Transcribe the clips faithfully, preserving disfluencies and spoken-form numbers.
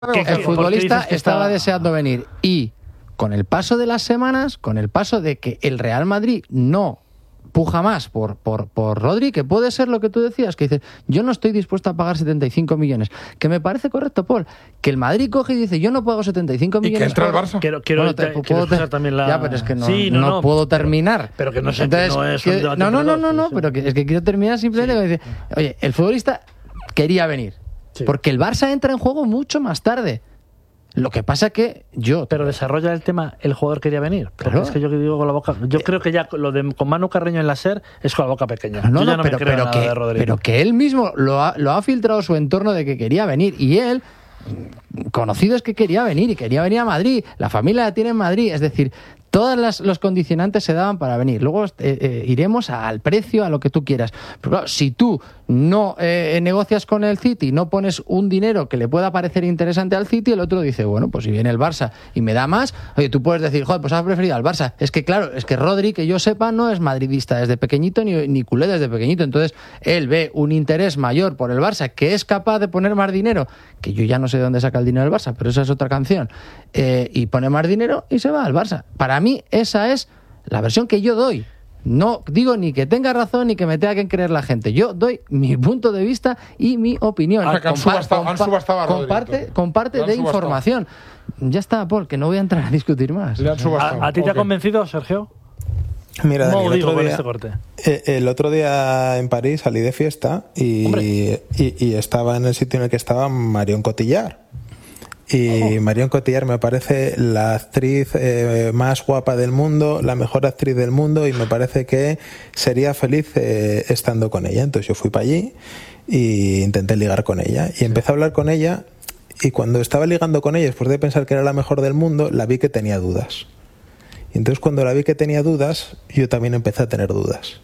que el futbolista que estaba está... deseando venir. Y con el paso de las semanas, con el paso de que el Real Madrid no puja más por, por, por Rodri, que puede ser lo que tú decías, que dice, yo no estoy dispuesto a pagar setenta y cinco millones, que me parece correcto, Paul, que el Madrid coge y dice, yo no pago setenta y cinco millones. Y que entra el Barça. Quiero, quiero, bueno, te, te, puedo quiero también la... Ya, pero es que no, sí, no, no, no puedo terminar. Pero, pero que no, sé, Entonces, no es que, un debate No, no, no, entre no, dos, no, sí, pero que, es que quiero terminar simplemente sí. que dice, oye, el futbolista quería venir, sí. porque el Barça entra en juego mucho más tarde. Lo que pasa es que yo... Pero desarrolla el tema, el jugador quería venir. Porque claro. es que yo digo con la boca... Yo eh, creo que ya lo de con Manu Carreño en la SER es con la boca pequeña. No, yo ya no, no pero, me creo pero, nada que, de Rodrigo. pero que él mismo lo ha, lo ha filtrado su entorno de que quería venir. Y él, conocido es que quería venir y quería venir a Madrid. La familia la tiene en Madrid. Es decir, todos las, los condicionantes se daban para venir. Luego eh, eh, iremos al precio, a lo que tú quieras. Pero claro, si tú no eh, negocias con el City, no pones un dinero que le pueda parecer interesante al City, el otro dice, bueno, pues si viene el Barça y me da más, oye, tú puedes decir, joder, pues has preferido al Barça. Es que claro, es que Rodri, que yo sepa, no es madridista desde pequeñito, ni, ni culé desde pequeñito. Entonces, él ve un interés mayor por el Barça, que es capaz de poner más dinero, que yo ya no sé de dónde saca el dinero el Barça, pero esa es otra canción, eh, y pone más dinero y se va al Barça. Para mí, esa es la versión que yo doy. No digo ni que tenga razón ni que me tenga que creer la gente. Yo doy mi punto de vista y mi opinión. Ah, que han subastado, han subastado a Rodri, comparte comparte de información. Ya está, Paul, que no voy a entrar a discutir más. Le han ¿A, ¿A ti te okay. ha convencido, Sergio? Mira, Dani, no, el, digo, otro día, este corte. Eh, el otro día en París salí de fiesta y, y, y estaba en el sitio en el que estaba Marion Cotillard. Y oh. Marion Cotillard me parece la actriz eh, más guapa del mundo, la mejor actriz del mundo, y me parece que sería feliz eh, estando con ella. Entonces yo fui para allí e intenté ligar con ella. Y sí. empecé a hablar con ella, y cuando estaba ligando con ella, después de pensar que era la mejor del mundo, la vi que tenía dudas. Y entonces cuando la vi que tenía dudas, yo también empecé a tener dudas.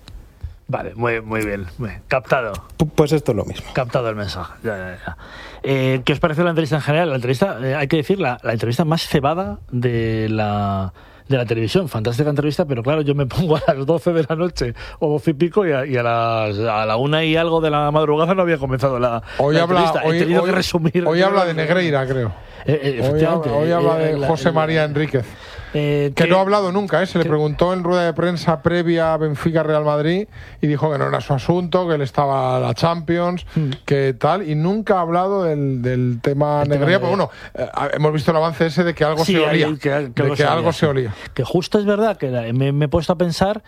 Vale, muy, muy bien, muy bien. Captado. Pues esto es lo mismo. Captado el mensaje. Ya, ya, ya. Eh, ¿Qué os pareció la entrevista en general? La entrevista, eh, hay que decir, la, la entrevista más cebada de la, de la televisión. Fantástica entrevista, pero claro, yo me pongo a las doce de la noche o doce y pico y a, y a, las, a la una y algo de la madrugada no había comenzado la, hoy la habla, entrevista. Hoy, He tenido hoy, que resumir. Hoy habla de Negreira, creo. Eh, eh, efectivamente. Hoy, hoy habla de eh, José la, María Enríquez. Eh, que, que no ha hablado nunca, ¿eh? Se que, le preguntó en rueda de prensa previa a Benfica-Real Madrid y dijo que no era su asunto, que él estaba a la Champions, hmm. que tal, y nunca ha hablado del, del tema Negreira, pero bueno, eh, hemos visto el avance ese de que algo sí, se olía, que, que, que de algo, que se, algo olía, se olía. Que justo es verdad que la, me, me he puesto a pensar,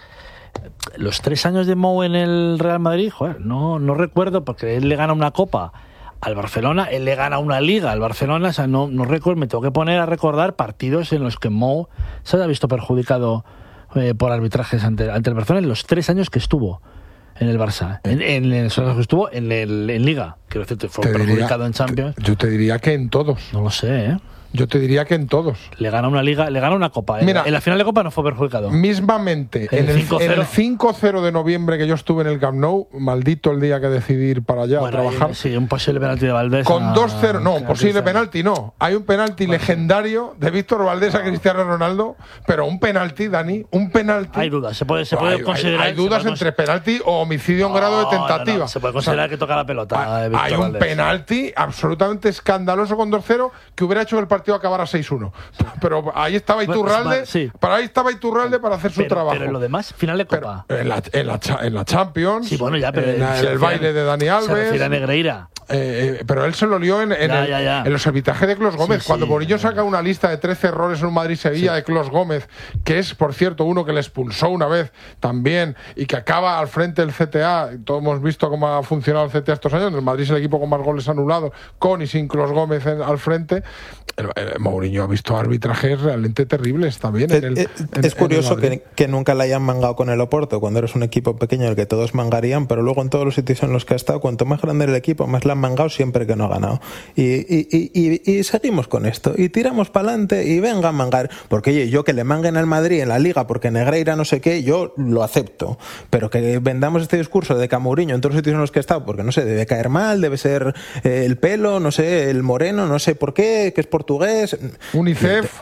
los tres años de Mou en el Real Madrid, joder, no, no recuerdo, porque él le gana una copa al Barcelona, él le gana una liga al Barcelona, o sea, no, no recuerdo, me tengo que poner a recordar partidos en los que Mou se haya visto perjudicado eh, por arbitrajes ante, ante el Barcelona en los tres años que estuvo en el Barça, en, en, en los años que estuvo en, el, en Liga, quiero decir, fue te perjudicado diría, en Champions. Te, yo te diría que en todos. No lo sé, ¿eh? Yo te diría que en todos. Le gana una liga, le gana una copa. Mira, en la final de copa no fue perjudicado. Mismamente, en el, en el cinco cero de noviembre que yo estuve en el Camp Nou, maldito el día que decidí ir para allá bueno, a trabajar. Hay, sí, un posible penalti de Valdés. Con dos cero, no, un posible penalti no. Hay un penalti bueno, legendario de Víctor Valdés no. a Cristiano Ronaldo, pero un penalti, Dani, un penalti. Hay dudas, se puede, se puede hay, considerar. Hay, hay dudas puede entre penalti o homicidio en no, grado de tentativa. No, no, se puede considerar o sea, que toca la pelota. Hay, hay un Valdés. penalti absolutamente escandaloso con dos cero que hubiera hecho que el partido acabara seis uno. Pero ahí estaba Iturralde, bueno, sí. para ahí estaba Iturralde para hacer su pero, trabajo. Pero lo demás, final de Copa. Pero en, la, en, la, en la Champions, sí, bueno, ya, pero en, la, en el baile de Dani Alves. Se refiere a Negreira. Eh, eh, pero él se lo lió en, en, ya, el, ya, ya. en los arbitrajes de Clos Gómez. Sí, Cuando sí, Mourinho saca una lista de trece errores en un Madrid-Sevilla sí. de Clos Gómez, que es, por cierto, uno que le expulsó una vez también y que acaba al frente del C T A. Todos hemos visto cómo ha funcionado el C T A estos años. El Madrid es el equipo con más goles anulados, con y sin Clos Gómez en, al frente. El, el, Mourinho ha visto arbitrajes realmente terribles también. Es, en el, es, en, es curioso en que, que nunca le hayan mangado con el Oporto cuando eres un equipo pequeño en el que todos mangarían, pero luego en todos los sitios en los que ha estado, cuanto más grande el equipo, más le han mangado siempre que no ha ganado. Y, y, y, y, y seguimos con esto. Y tiramos para adelante y venga a mangar. Porque oye, yo que le manguen al Madrid en la Liga porque Negreira no sé qué, yo lo acepto. Pero que vendamos este discurso de que a Mourinho en todos los sitios en los que ha estado, porque no sé, debe caer mal, debe ser eh, el pelo, no sé, el moreno, no sé por qué, que es portugués. UNICEF.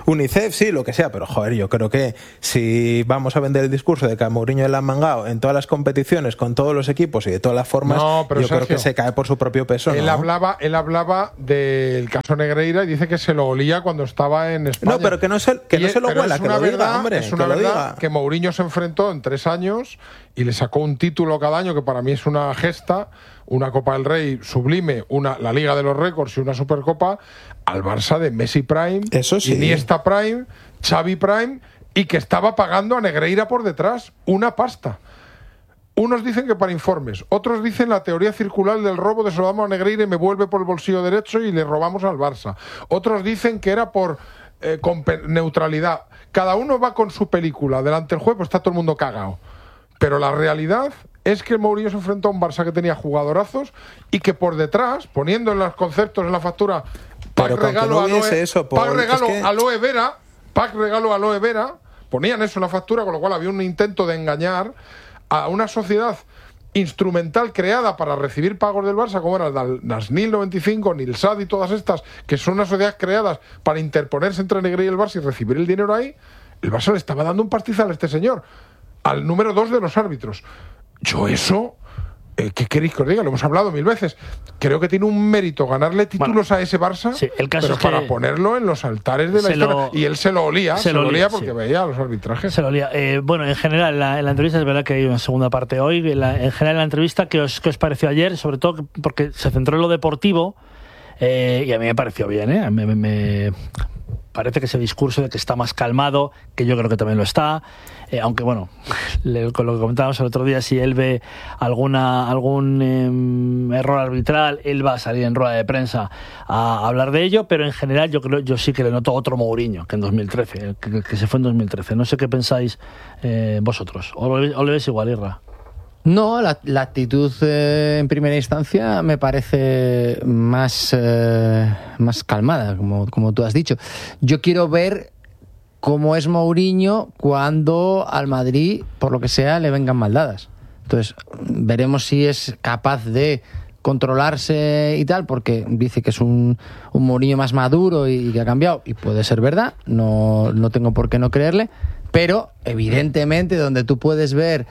UNICEF, sí, lo que sea, pero joder, yo creo que si vamos a vender el discurso de que a Mourinho le han mangado en todas las competiciones, con todos los equipos y de todas las formas, no, pero yo Sergio, creo que se cae por su propio peso. Él, ¿no? hablaba, él hablaba del caso Negreira y dice que se lo olía cuando estaba en España. No, pero que no se, que no y, se lo huela, que una lo verdad, diga, hombre. Es una que lo verdad diga. que Mourinho se enfrentó en tres años y le sacó un título cada año, que para mí es una gesta, una Copa del Rey sublime, una la Liga de los Récords y una Supercopa, al Barça de Messi Prime, Eso sí. Iniesta Prime, Xavi Prime, y que estaba pagando a Negreira por detrás una pasta. Unos dicen que para informes, otros dicen la teoría circular del robo de se lo damos a Negreira y me vuelve por el bolsillo derecho y le robamos al Barça. Otros dicen que era por eh, con neutralidad. Cada uno va con su película delante del juez, pues está todo el mundo cagado. Pero la realidad es que Mourinho se enfrentó a un Barça que tenía jugadorazos y que por detrás, poniendo en los conceptos en la factura pack Pero con que regalo, no hubiese aloe, eso, Paul, pack regalo es que- aloe vera, pack regalo aloe vera, ponían eso en la factura, con lo cual había un intento de engañar a una sociedad instrumental creada para recibir pagos del Barça, como eran las Nasnil noventa y cinco, Nilsad y todas estas, que son unas sociedades creadas para interponerse entre Negreira y el Barça y recibir el dinero ahí. El Barça le estaba dando un pastizal a este señor, al número dos de los árbitros. Yo eso, eh, ¿qué queréis que os diga? Lo hemos hablado mil veces. Creo que tiene un mérito ganarle títulos Bueno, a ese Barça, sí, el caso pero es que para ponerlo en los altares de la se historia. lo- Y él se lo olía, se, se lo lo olía olía, porque sí. veía los arbitrajes. Se lo olía. Eh, bueno, en general, la, en la entrevista es verdad que hay una segunda parte hoy. En, la, en general, la entrevista, ¿qué os, qué os pareció ayer? Sobre todo porque se centró en lo deportivo eh, y a mí me pareció bien, ¿eh? Me, me- me parece que ese discurso de que está más calmado, que yo creo que también lo está, eh, aunque bueno, le- con lo que comentábamos el otro día, si él ve alguna algún eh, error arbitral, él va a salir en rueda de prensa a hablar de ello, pero en general yo creo yo sí que le noto otro Mourinho que en dos mil trece, que, que se fue en dos mil trece. No sé qué pensáis eh, vosotros, o lo, o lo ves igual, Irra. No, la, la actitud eh, en primera instancia me parece más, eh, más calmada, como, como tú has dicho. Yo quiero ver cómo es Mourinho cuando al Madrid, por lo que sea, le vengan maldadas. Entonces, veremos si es capaz de controlarse y tal, porque dice que es un, un Mourinho más maduro y, y que ha cambiado, y puede ser verdad, no, no tengo por qué no creerle, pero evidentemente donde tú puedes ver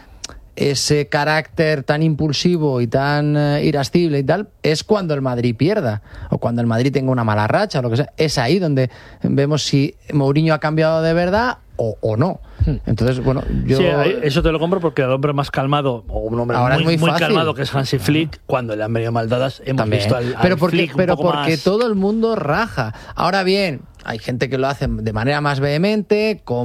ese carácter tan impulsivo y tan eh, irascible y tal, es cuando el Madrid pierda, o cuando el Madrid tenga una mala racha, o lo que sea. Es ahí donde vemos si Mourinho ha cambiado de verdad o, o no. Entonces, bueno, yo... Sí, eso te lo compro porque el hombre más calmado, o un hombre Ahora muy, es muy muy fácil. calmado, que es Hansi Flick, cuando le han venido maldadas, hemos También. visto al, al pero porque, Flick un pero poco porque más... todo el mundo raja. Ahora bien, hay gente que lo hace de manera más vehemente, con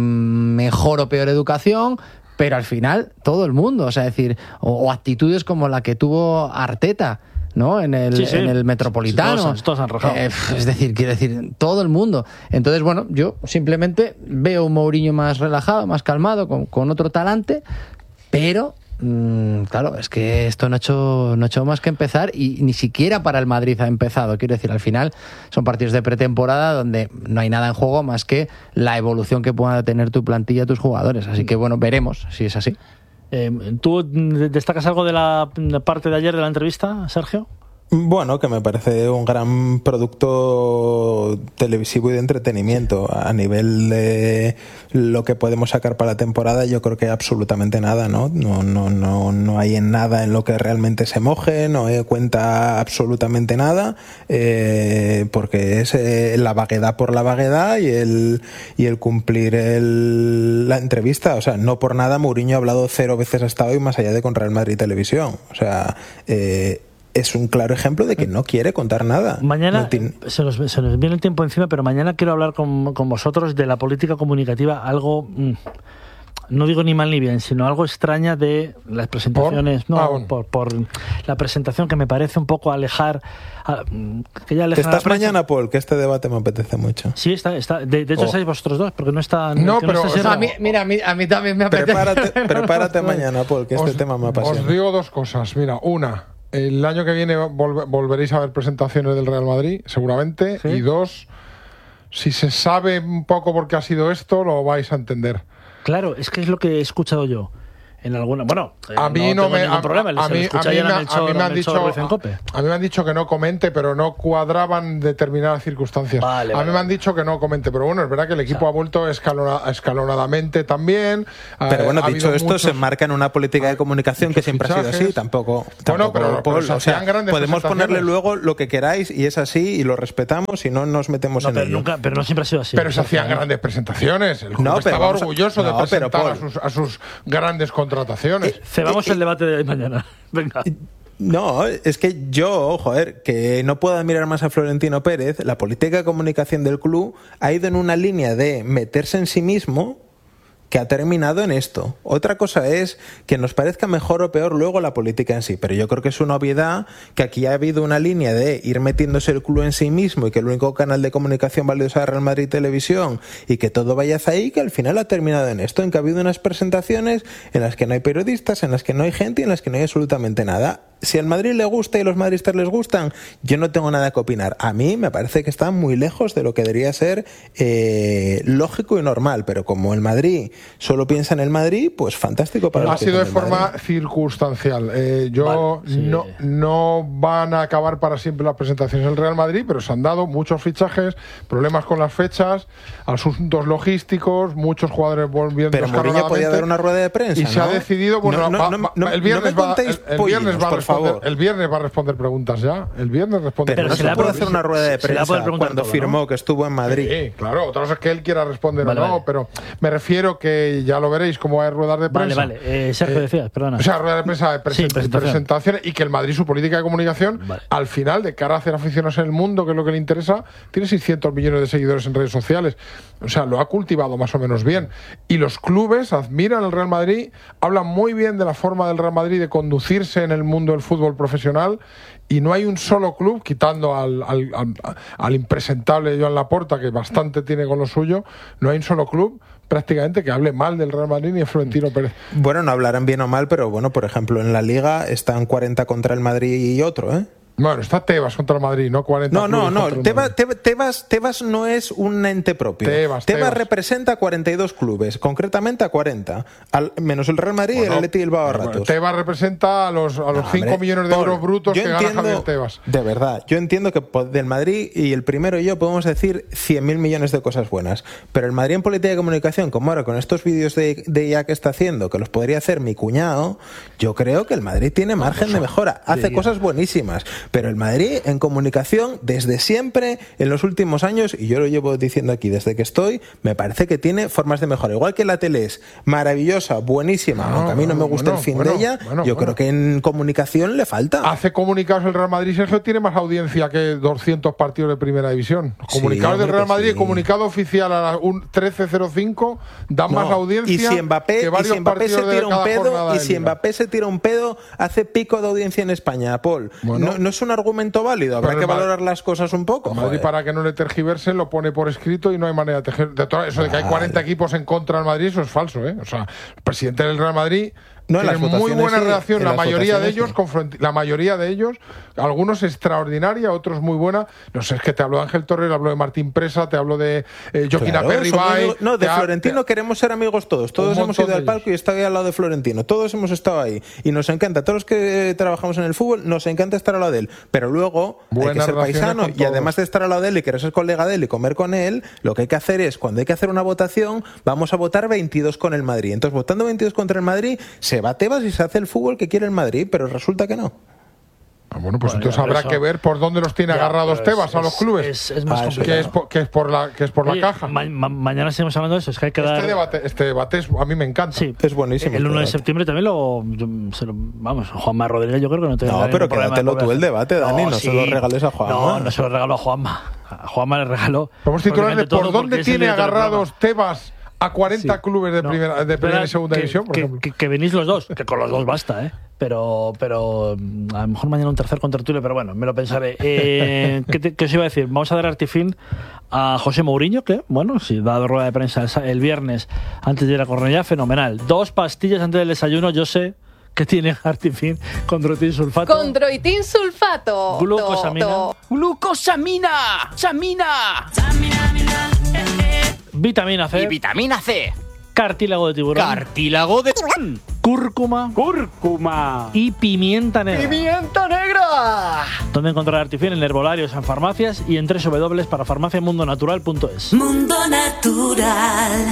mejor o peor educación, pero al final todo el mundo, o sea, decir, o, o actitudes como la que tuvo Arteta, ¿no? En el, Sí, sí. en el Metropolitano. Todos, todos han rajado. Eh, es decir, quiero decir, todo el mundo. Entonces, bueno, yo simplemente veo un Mourinho más relajado, más calmado, con, con otro talante, pero mm, claro, es que esto no ha hecho, no ha hecho más que empezar, y ni siquiera para el Madrid ha empezado. Quiero decir, al final son partidos de pretemporada donde no hay nada en juego más que la evolución que pueda tener tu plantilla, tus jugadores. Así que bueno, veremos si es así. Eh, ¿Tú destacas algo de la parte de ayer de la entrevista, Sergio? Bueno, que me parece un gran producto televisivo y de entretenimiento. A nivel de lo que podemos sacar para la temporada, yo creo que absolutamente nada, ¿no? No, no, no, no hay en nada en lo que realmente se moje, no eh, cuenta absolutamente nada, eh, porque es eh, la vaguedad por la vaguedad y el, y el cumplir el, la entrevista. O sea, no por nada Mourinho ha hablado cero veces hasta hoy más allá de con Real Madrid Televisión. O sea, eh, es un claro ejemplo de que no quiere contar nada. Mañana no tiene... se, nos, se nos viene el tiempo encima, pero mañana quiero hablar con, con vosotros de la política comunicativa, algo, mmm, no digo ni mal ni bien, sino algo extraña de las presentaciones. ¿Por? No, Ah, bueno. por, por la presentación que me parece un poco alejar. A, que ya aleja ¿Estás la prensa. mañana, Paul? Que este debate me apetece mucho. Sí, está. está de, de hecho, Oh. estáis vosotros dos, porque no está. No, que pero, está o sea, Sierra. A mí, mira, a mí, a mí también me apetece. Prepárate, prepárate mañana, Paul, que este Os- tema me apasiona. Os digo dos cosas. Mira, una, el año que viene volve- volveréis a ver presentaciones del Real Madrid, seguramente. ¿Sí? Y dos, si se sabe un poco por qué ha sido esto, lo vais a entender. Claro, es que es lo que he escuchado yo. en alguna. Bueno, a mí no, no me. ningún a, problema. A, a, mí, a, mí, Melchor, a mí me han dicho. A, a mí me han dicho que no comente, pero no cuadraban determinadas circunstancias. Vale, a vale, mí me han dicho que no comente, pero bueno, es verdad que el equipo o sea, ha vuelto escalona, escalonadamente también. Pero bueno, ha dicho esto, muchos, se enmarca en una política de comunicación que siempre fichajes. ha sido así. Tampoco. Bueno, tampoco pero, Paul, pero o sea, podemos ponerle luego lo que queráis y es así y lo respetamos y no nos metemos no, en pero ello. Nunca, pero no siempre ha sido así. Pero se hacían grandes presentaciones. El club no, estaba orgulloso a, no, de presentar pero, a, sus, a sus grandes contrataciones. Eh, Cebamos eh, el debate de mañana. Venga. No, es que yo, joder, que no puedo admirar más a Florentino Pérez, la política de comunicación del club ha ido en una línea de meterse en sí mismo que ha terminado en esto. Otra cosa es que nos parezca mejor o peor luego la política en sí, pero yo creo que es una obviedad que aquí ha habido una línea de ir metiéndose el club en sí mismo y que el único canal de comunicación válido sea Real Madrid Televisión y que todo vaya hacia ahí, que al final ha terminado en esto, en que ha habido unas presentaciones en las que no hay periodistas, en las que no hay gente y en las que no hay absolutamente nada. Si al Madrid le gusta y los madridistas les gustan, yo no tengo nada que opinar. A mí me parece que está muy lejos de lo que debería ser eh, lógico y normal, pero como el Madrid solo piensa en el Madrid, pues fantástico para Ha sido de forma Madrid. circunstancial. Eh, yo vale, sí. no, no van a acabar para siempre las presentaciones del Real Madrid, pero se han dado muchos fichajes, problemas con las fechas, asuntos logísticos, muchos jugadores volviendo. Pero Mourinho podía dar una rueda de prensa, y ¿no? se ha decidido, bueno, no, no, no, no, el viernes no va, el, el viernes va a responder, favor. el viernes va a responder preguntas ya. El viernes responde. Pero no se, se puede hacer una rueda de prensa cuando todo, firmó ¿no? que estuvo en Madrid. Sí, claro. Otra cosa es que él quiera responder vale, o no, vale. pero me refiero que ya lo veréis como hay ruedas de prensa. Vale, vale. Eh, Sergio eh, decías, perdona. O sea, rueda de prensa de present- sí, presentación. presentaciones y que el Madrid, su política de comunicación, vale. al final, de cara a hacer aficionados en el mundo, que es lo que le interesa, tiene seiscientos millones de seguidores en redes sociales. O sea, lo ha cultivado más o menos bien. Y los clubes admiran al Real Madrid, hablan muy bien de la forma del Real Madrid de conducirse en el mundo del fútbol profesional. Y no hay un solo club, quitando al, al, al, al impresentable Joan Laporta, que bastante tiene con lo suyo, no hay un solo club prácticamente que hable mal del Real Madrid ni de Florentino Pérez. Bueno, no hablarán bien o mal, pero bueno, por ejemplo, en la Liga están cuarenta contra el Madrid y otro, ¿eh? Bueno, está Tebas contra el Madrid, no cuarenta. No, no, no. Tebas, Tebas, Tebas no es un ente propio. Tebas, Tebas, Tebas representa a cuarenta y dos clubes, concretamente a cuarenta, al, menos el Real Madrid bueno, y el Atleti Bilbao a ratos. Bueno, Tebas representa a los, a los no, cinco millones de Paul, euros brutos que entiendo, gana Javier Tebas. De verdad, yo entiendo que del Madrid y el primero y yo podemos decir cien mil millones de cosas buenas, pero el Madrid en política de comunicación, como ahora con estos vídeos de, de I A que está haciendo, que los podría hacer mi cuñado, yo creo que el Madrid tiene margen de mejora, hace cosas buenísimas, pero el Madrid en comunicación desde siempre, en los últimos años, y yo lo llevo diciendo aquí desde que estoy, me parece que tiene formas de mejora. Igual que la tele es maravillosa, buenísima, no, aunque a mí no me gusta bueno, el fin bueno, de ella, bueno, yo bueno. creo que en comunicación le falta. Hace comunicados el Real Madrid, Sergio, tiene más audiencia que doscientos partidos de primera división. Comunicados sí, del Real Madrid, sí. comunicado oficial a las trece cero cinco, dan no, más audiencia y si Mbappé, que varios y si Mbappé partidos se tira un pedo, y si Liga. Mbappé se tira un pedo, hace pico de audiencia en España, Paul. Bueno, no, no es un argumento válido. Habrá que valorar las cosas un poco. Madrid, para que no le tergiversen, lo pone por escrito y no hay manera de tejer. De todo eso de que hay cuarenta equipos en contra del Madrid, eso es falso, ¿eh? O sea, el presidente del Real Madrid no, tiene muy buena sí, relación, la mayoría de ellos, sí. con, la mayoría de ellos, algunos extraordinaria, otros muy buena. No sé, es que te hablo de Ángel Torres, hablo de Martín Presa, te hablo de eh, Joaquín claro, Aperribay. No, de Florentino te, queremos ser amigos todos. Todos hemos ido al palco y estado ahí al lado de Florentino. Todos hemos estado ahí. Y nos encanta, todos los que trabajamos en el fútbol, nos encanta estar al lado de él. Pero luego buena hay que ser paisano y además de estar al lado de él y querer ser colega de él y comer con él, lo que hay que hacer es, cuando hay que hacer una votación, vamos a votar veintidós con el Madrid. Entonces, votando veintidós contra el Madrid, se va Tebas y se hace el fútbol que quiere el Madrid, pero resulta que no. Ah, bueno, pues bueno, entonces habrá eso, que ver por dónde los tiene ya, agarrados Tebas es, a los clubes. Es, es más ah, que, es por, que es por la, que es por Oye, la caja. Ma ma mañana seguimos hablando de eso. Es que hay que este, dar... debate, este debate es, a mí me encanta. Sí, es buenísimo. El uno de septiembre también lo, yo, se lo. Vamos, Juanma Rodríguez, yo creo que no te. No, pero quédatelo tú el debate, Dani. No, no sí. se lo regales a Juanma. No, no se lo regalo a Juanma. A Juanma le regaló. Vamos a titularle por dónde tiene agarrados Tebas a cuarenta sí. clubes de, no, primera, de primera y segunda que, división, por que, ejemplo. Que, que venís los dos, que con los dos basta, ¿eh? Pero, pero a lo mejor mañana un tercer contertulio, pero bueno, me lo pensaré. Eh, ¿qué, te, ¿Qué os iba a decir? Vamos a dar artifín a José Mourinho, que, bueno, si va a dar rueda de prensa el, el viernes antes de ir a Cornellá, fenomenal. Dos pastillas antes del desayuno, yo sé que tiene artifín condroitin sulfato. Condroitin sulfato. Glucosamina. To, to. Glucosamina. Samina. Vitamina C. Y vitamina C. Cartílago de tiburón. Cartílago de tiburón. cúrcuma, Cúrcuma. y pimienta negra. ¡Pimienta negra! ¿Dónde encontrar Artifin? En herbolarios, en farmacias y en doble u doble u doble u para farmacia mundo natural punto es. Mundo Natural.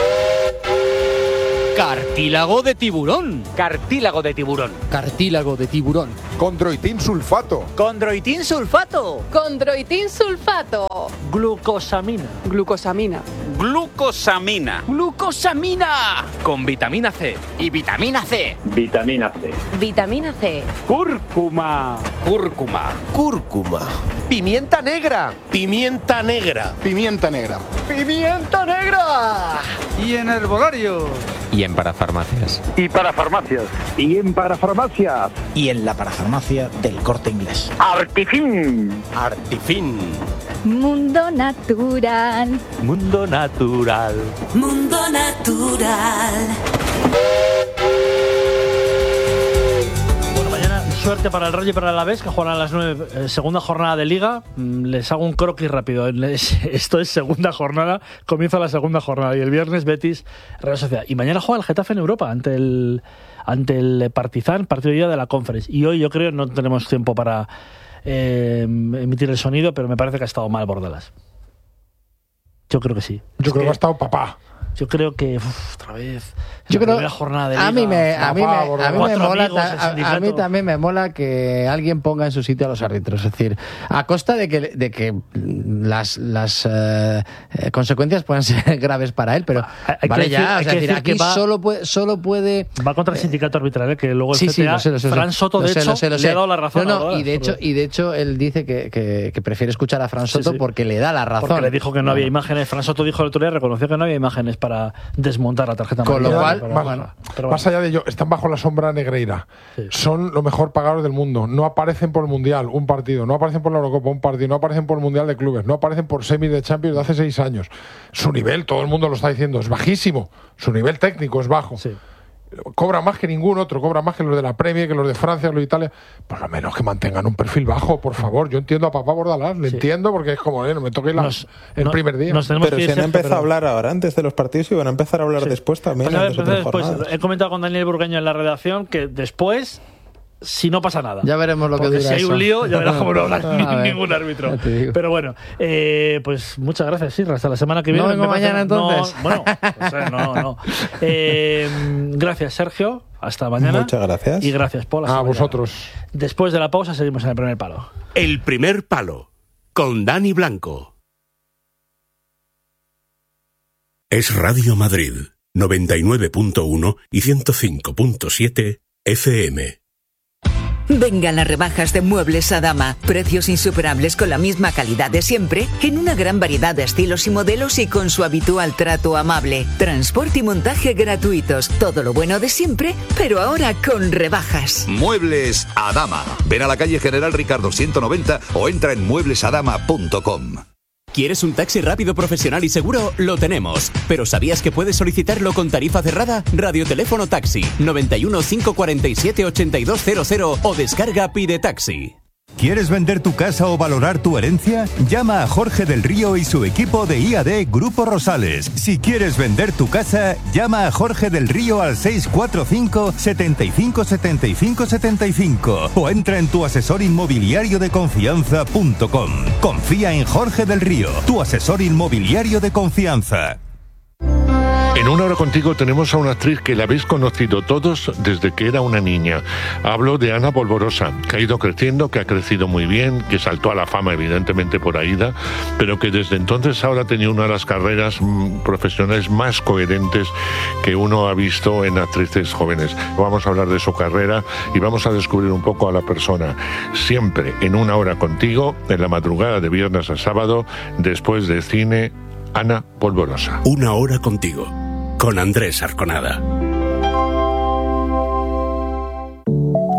Cartílago de tiburón. Cartílago de tiburón. Cartílago de tiburón. Condroitin sulfato. Condroitin sulfato. Condroitin sulfato. Glucosamina. Glucosamina. Glucosamina. Glucosamina. Con vitamina C. Y vitamina C. Vitamina C. Vitamina C. Cúrcuma. Cúrcuma. Cúrcuma. Pimienta negra. Pimienta negra. Pimienta negra. ¡Pimienta negra! Y en herbolario. Y en parafarmacias. Y para farmacias. Y en parafarmacias. Y en la parafarmacia del Corte Inglés. Artifin. Artifin. Mundo natural. Mundo natural. Mundo Natural. Bueno, mañana suerte para el Rayo y para el Alavés, que juegan a las nueve, eh, segunda jornada de Liga. Mm, Les hago un croquis rápido. Les- Esto es segunda jornada, comienza la segunda jornada. Y el viernes Betis, Real Sociedad. Y mañana juega el Getafe en Europa ante el, ante el Partizan, partido de día de la Conference. Y hoy yo creo no tenemos tiempo para eh, emitir el sonido, pero me parece que ha estado mal Bordalas. Yo creo que sí. Yo Es creo que ha estado papá. Yo creo que uf, otra vez. Yo la creo primera jornada de a Liga, mí me a mí me, papá, a mí me cuatro mola amigos, ta- el a, a sindicato. mí también me mola que alguien ponga en su sitio a los árbitros, es decir, a costa de que de que las las eh, eh, consecuencias puedan ser graves para él, pero Hay- hay que vale decir- ya, hay o sea, que es decir, decir que aquí va- solo puede solo puede Va contra el sindicato arbitral, ¿eh? Que luego el Sí, C sí, T A, lo sé, lo sé, lo Fran sé. Soto, Lo de sé, hecho, lo sé, lo le sé. ha dado la razón. No, a no, Bordalas, y de hecho, porque- y de hecho él dice que, que, que prefiere escuchar a Fran Sí, Soto sí. porque le da la razón. Porque le dijo que no había imágenes. Fran Soto dijo el otro día, reconoció que no había imágenes para desmontar la tarjeta Con lo amarilla. cual, Pero más, bueno, pero más bueno. allá de ello, están bajo la sombra negreira. Sí. Son lo mejor pagados del mundo. No aparecen por el Mundial, un partido. No aparecen por la Eurocopa, un partido. No aparecen por el Mundial de Clubes. No aparecen por semis de Champions de hace seis años. Su nivel, todo el mundo lo está diciendo, es bajísimo. Su nivel técnico es bajo. Sí. Cobra más que ningún otro, cobra más que los de la Premier, que los de Francia, los de Italia. Por lo menos que mantengan un perfil bajo, por favor. Yo entiendo a papá Bordalás, le Sí. entiendo porque es como, eh, no me toque la- Nos- el no- primer día. nos tenemos Pero que si ir, han Sergio, empezado a pero- hablar ahora antes de los partidos y van a empezar a hablar Sí. después también. Pues a ver, en las entonces, otras pues, jornadas. he comentado con Daniel Burgueño en la redacción que después, si no pasa nada. Ya veremos lo que Porque dura si hay eso. un lío, ya verás cómo no habla A ni- ver, ningún árbitro. ya te digo. Pero bueno, eh, pues muchas gracias, sí, hasta la semana que ¿No viene. vengo Me parece- mañana, entonces? No, bueno, pues, eh, no, no. Eh, gracias, Sergio. Hasta mañana. Muchas gracias. Y gracias, Paul. hasta A mañana. vosotros. Después de la pausa seguimos en el primer palo. El primer palo. Con Dani Blanco. Es Radio Madrid, noventa y nueve punto uno y ciento cinco punto siete F M. Vengan las rebajas de Muebles a Dama. Precios insuperables con la misma calidad de siempre, en una gran variedad de estilos y modelos y con su habitual trato amable. Transporte y montaje gratuitos. Todo lo bueno de siempre, pero ahora con rebajas. Muebles a Dama. Ven a la calle General Ricardo ciento noventa o entra en muebles a dama punto com. ¿Quieres un taxi rápido, profesional y seguro? Lo tenemos. ¿Pero sabías que puedes solicitarlo con tarifa cerrada? Radioteléfono Taxi noventa y uno, cinco cuarenta y siete, ochenta y dos cero cero o descarga Pide Taxi. ¿Quieres vender tu casa o valorar tu herencia? Llama a Jorge del Río y su equipo de I A D Grupo Rosales. Si quieres vender tu casa, llama a Jorge del Río al seis cuatro cinco, setenta y cinco, setenta y cinco, setenta y cinco o entra en tu asesor inmobiliario de confianza punto com. Confía en Jorge del Río, tu asesor inmobiliario de confianza. En Una Hora Contigo tenemos a una actriz que la habéis conocido todos desde que era una niña. Hablo de Ana Polvorosa, que ha ido creciendo, que ha crecido muy bien, que saltó a la fama evidentemente por Aída, pero que desde entonces ahora ha tenido una de las carreras mm, profesionales más coherentes que uno ha visto en actrices jóvenes. Vamos a hablar de su carrera y vamos a descubrir un poco a la persona. Siempre en Una Hora Contigo, en la madrugada de viernes a sábado, después de cine, Ana Polvorosa. Una Hora Contigo, con Andrés Arconada.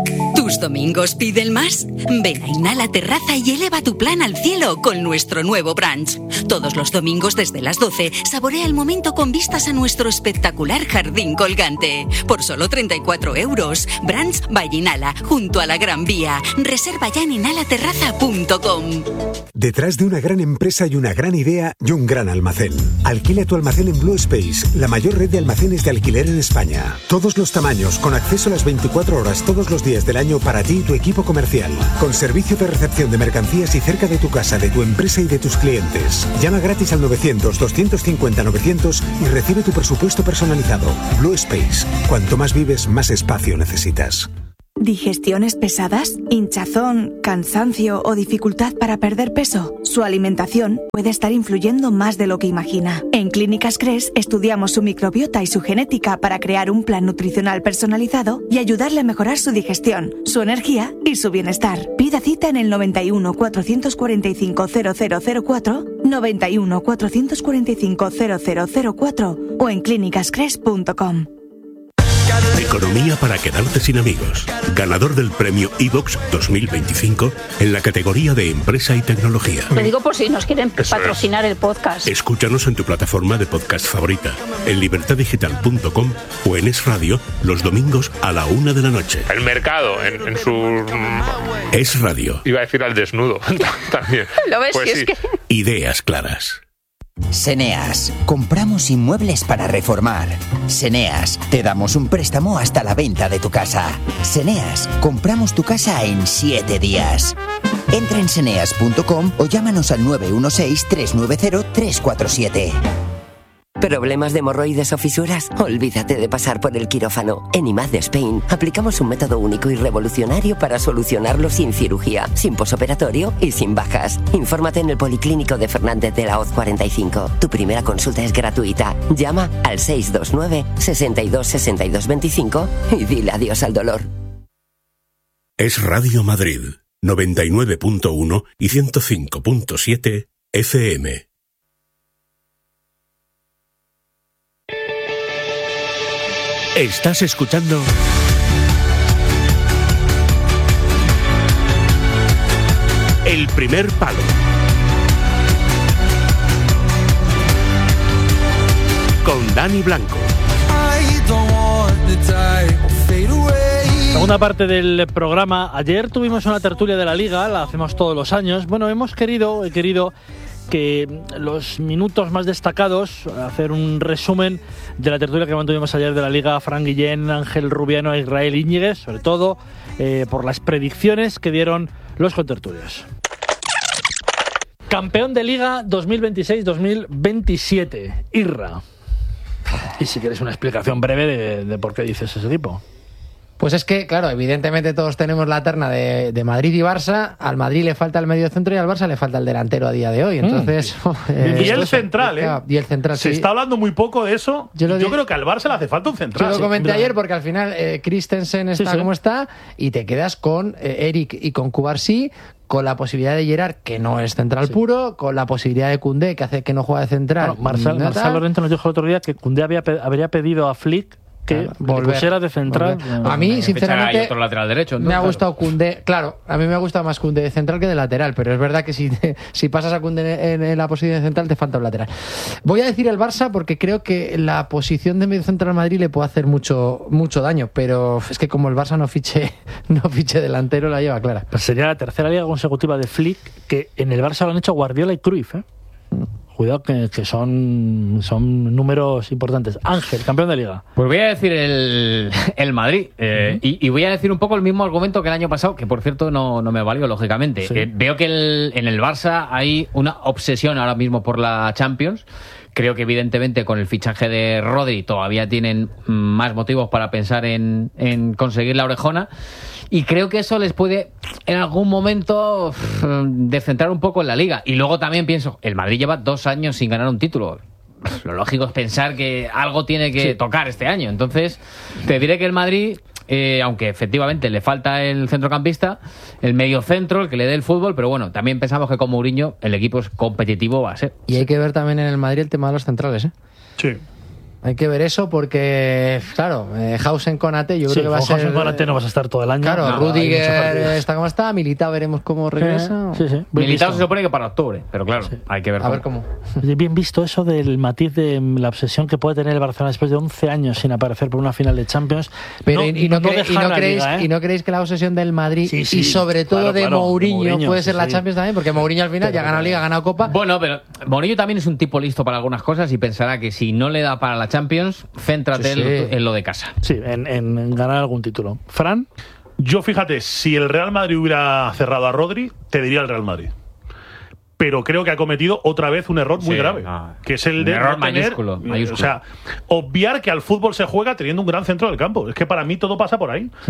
¿Tus domingos piden más? Ven a Inhala Terraza y eleva tu plan al cielo con nuestro nuevo brunch. Todos los domingos desde las doce, saborea el momento con vistas a nuestro espectacular jardín colgante. Por solo treinta y cuatro euros. Brunch by Inhala, junto a la Gran Vía. Reserva ya en inhala terraza punto com. Detrás de una gran empresa hay una gran idea y un gran almacén. Alquila tu almacén en Blue Space, la mayor red de almacenes de alquiler en España. Todos los tamaños, con acceso a las veinticuatro horas todos los días del año para ti y tu equipo comercial. Con servicio de recepción de mercancías y cerca de tu casa, de tu empresa y de tus clientes. Llama gratis al novecientos, doscientos cincuenta, novecientos y recibe tu presupuesto personalizado. Blue Space. Cuanto más vives, más espacio necesitas. ¿Digestiones pesadas? ¿Hinchazón, cansancio o dificultad para perder peso? Su alimentación puede estar influyendo más de lo que imagina. En Clínicas Cres estudiamos su microbiota y su genética para crear un plan nutricional personalizado y ayudarle a mejorar su digestión, su energía y su bienestar. Pida cita en el noventa y uno, cuatrocientos cuarenta y cinco, cero cero cero cuatro, noventa y uno, cuatrocientos cuarenta y cinco, cero cero cero cuatro o en clínicas cres punto com. Economía para quedarte sin amigos. Ganador del premio iVox dos mil veinticinco en la categoría de empresa y tecnología. Lo digo por si nos quieren Eso patrocinar es. el podcast. Escúchanos en tu plataforma de podcast favorita, en libertad digital punto com o en Es Radio los domingos a la una de la noche. El mercado, en, en su... Es Radio. Iba a decir al desnudo también. ¿Lo ves? Pues Si es sí. que... Ideas claras. Seneas, compramos inmuebles para reformar. Seneas, te damos un préstamo hasta la venta de tu casa. Seneas, compramos tu casa en siete días. Entra en seneas punto com o llámanos al nueve uno seis, tres nueve cero, tres cuatro siete. ¿Problemas de hemorroides o fisuras? Olvídate de pasar por el quirófano. En I M A D de Spain aplicamos un método único y revolucionario para solucionarlo sin cirugía, sin posoperatorio y sin bajas. Infórmate en el Policlínico de Fernández de la Hoz cuarenta y cinco. Tu primera consulta es gratuita. Llama al seis dos nueve, seis dos, seis dos dos cinco y dile adiós al dolor. Es Radio Madrid, noventa y nueve punto uno y ciento cinco punto siete F M. Estás escuchando El Primer Palo con Dani Blanco. Segunda parte del programa. Ayer tuvimos una tertulia de la Liga, la hacemos todos los años. Bueno, hemos querido, he querido que los minutos más destacados, hacer un resumen de la tertulia que mantuvimos ayer de la Liga, Fran Guillén, Ángel Rubiano e Israel Íñiguez, sobre todo eh, por las predicciones que dieron los contertulios. Campeón de Liga dos mil veintiséis dos mil veintisiete, Irra. Y si quieres una explicación breve de, de por qué dices ese tipo. Pues es que, claro, evidentemente todos tenemos la terna de, de Madrid y Barça. Al Madrid le falta el medio centro y al Barça le falta el delantero a día de hoy. Entonces, mm. eh, y el eso, central, ¿eh? Y el central, Se sí. está hablando muy poco de eso. Yo, lo yo creo que al Barça le hace falta un central. Yo lo comenté sí. ayer porque al final eh, Christensen está sí, sí. como está y te quedas con eh, Eric y con Cubarsí, con la posibilidad de Gerard, que no es central sí. puro, con la posibilidad de Koundé, que hace que no juega de central. Bueno, Marcel, Marcel Lorente nos dijo el otro día que Koundé había, habría pedido a Flick que volver, pusiera de central. Volver. A mí, sinceramente, otro lateral derecho, entonces, me ha claro. gustado Koundé. Claro, a mí me ha gustado más Koundé de central que de lateral, pero es verdad que si, si pasas a Koundé en, en la posición de central te falta un lateral. Voy a decir el Barça porque creo que la posición de medio central Madrid le puede hacer mucho mucho daño, pero es que como el Barça no fiche no fiche delantero, la lleva clara. Pues sería la tercera liga consecutiva de Flick, que en el Barça lo han hecho Guardiola y Cruyff, ¿eh? Cuidado que, que son, son números importantes. Ángel, campeón de Liga. Pues voy a decir el, el Madrid. Eh, uh-huh. y, y voy a decir un poco el mismo argumento que el año pasado, que por cierto no, no me valió, lógicamente. Sí. Eh, veo que el, en el Barça hay una obsesión ahora mismo por la Champions. Creo que evidentemente con el fichaje de Rodri todavía tienen más motivos para pensar en, en conseguir la orejona. Y creo que eso les puede en algún momento descentrar un poco en la Liga. Y luego también pienso, el Madrid lleva dos años sin ganar un título. Lo lógico es pensar que algo tiene que sí. tocar este año. Entonces, te diré que el Madrid, eh, aunque efectivamente le falta el centrocampista, el mediocentro, el que le dé el fútbol, pero bueno, también pensamos que con Mourinho el equipo es competitivo va a ser. Y hay que ver también en el Madrid el tema de los centrales, ¿eh? Sí. Hay que ver eso porque, claro, eh, Hausen Konate yo Sí, creo que va a con ser... Hausen Konate no vas a estar todo el año. Claro, No, hay Rudiger muchos partidos. está como está, Militao veremos cómo regresa. Sí, sí. Bien Militao visto. se supone que para octubre, pero claro, hay que ver A ver cómo. Oye, bien visto eso del matiz de la obsesión que puede tener el Barcelona después de once años sin aparecer por una final de Champions. Pero No- y, y no, no cre- y dejar no la creéis, liga, ¿eh? y no creéis que la obsesión del Madrid Sí, sí, y sobre todo claro, de, claro, de Mourinho Mourinho, puede ser sí, la sí. Champions también, porque Mourinho al final ya ha ganado Liga, ha ganado Copa. Bueno, pero Mourinho también es un tipo listo para algunas cosas y pensará que si no le da para la Champions, céntrate Sí, sí. En, en lo de casa. Sí, en, en- en ganar algún título. Fran. Yo, fíjate, si el Real Madrid hubiera cerrado a Rodri, te diría el Real Madrid. Pero creo que ha cometido otra vez un error muy Sí, grave, no. que es el Un de error no tener- mayúsculo, mayúsculo. O sea, obviar que al fútbol se juega teniendo un gran centro del campo. Es que para mí todo pasa por ahí.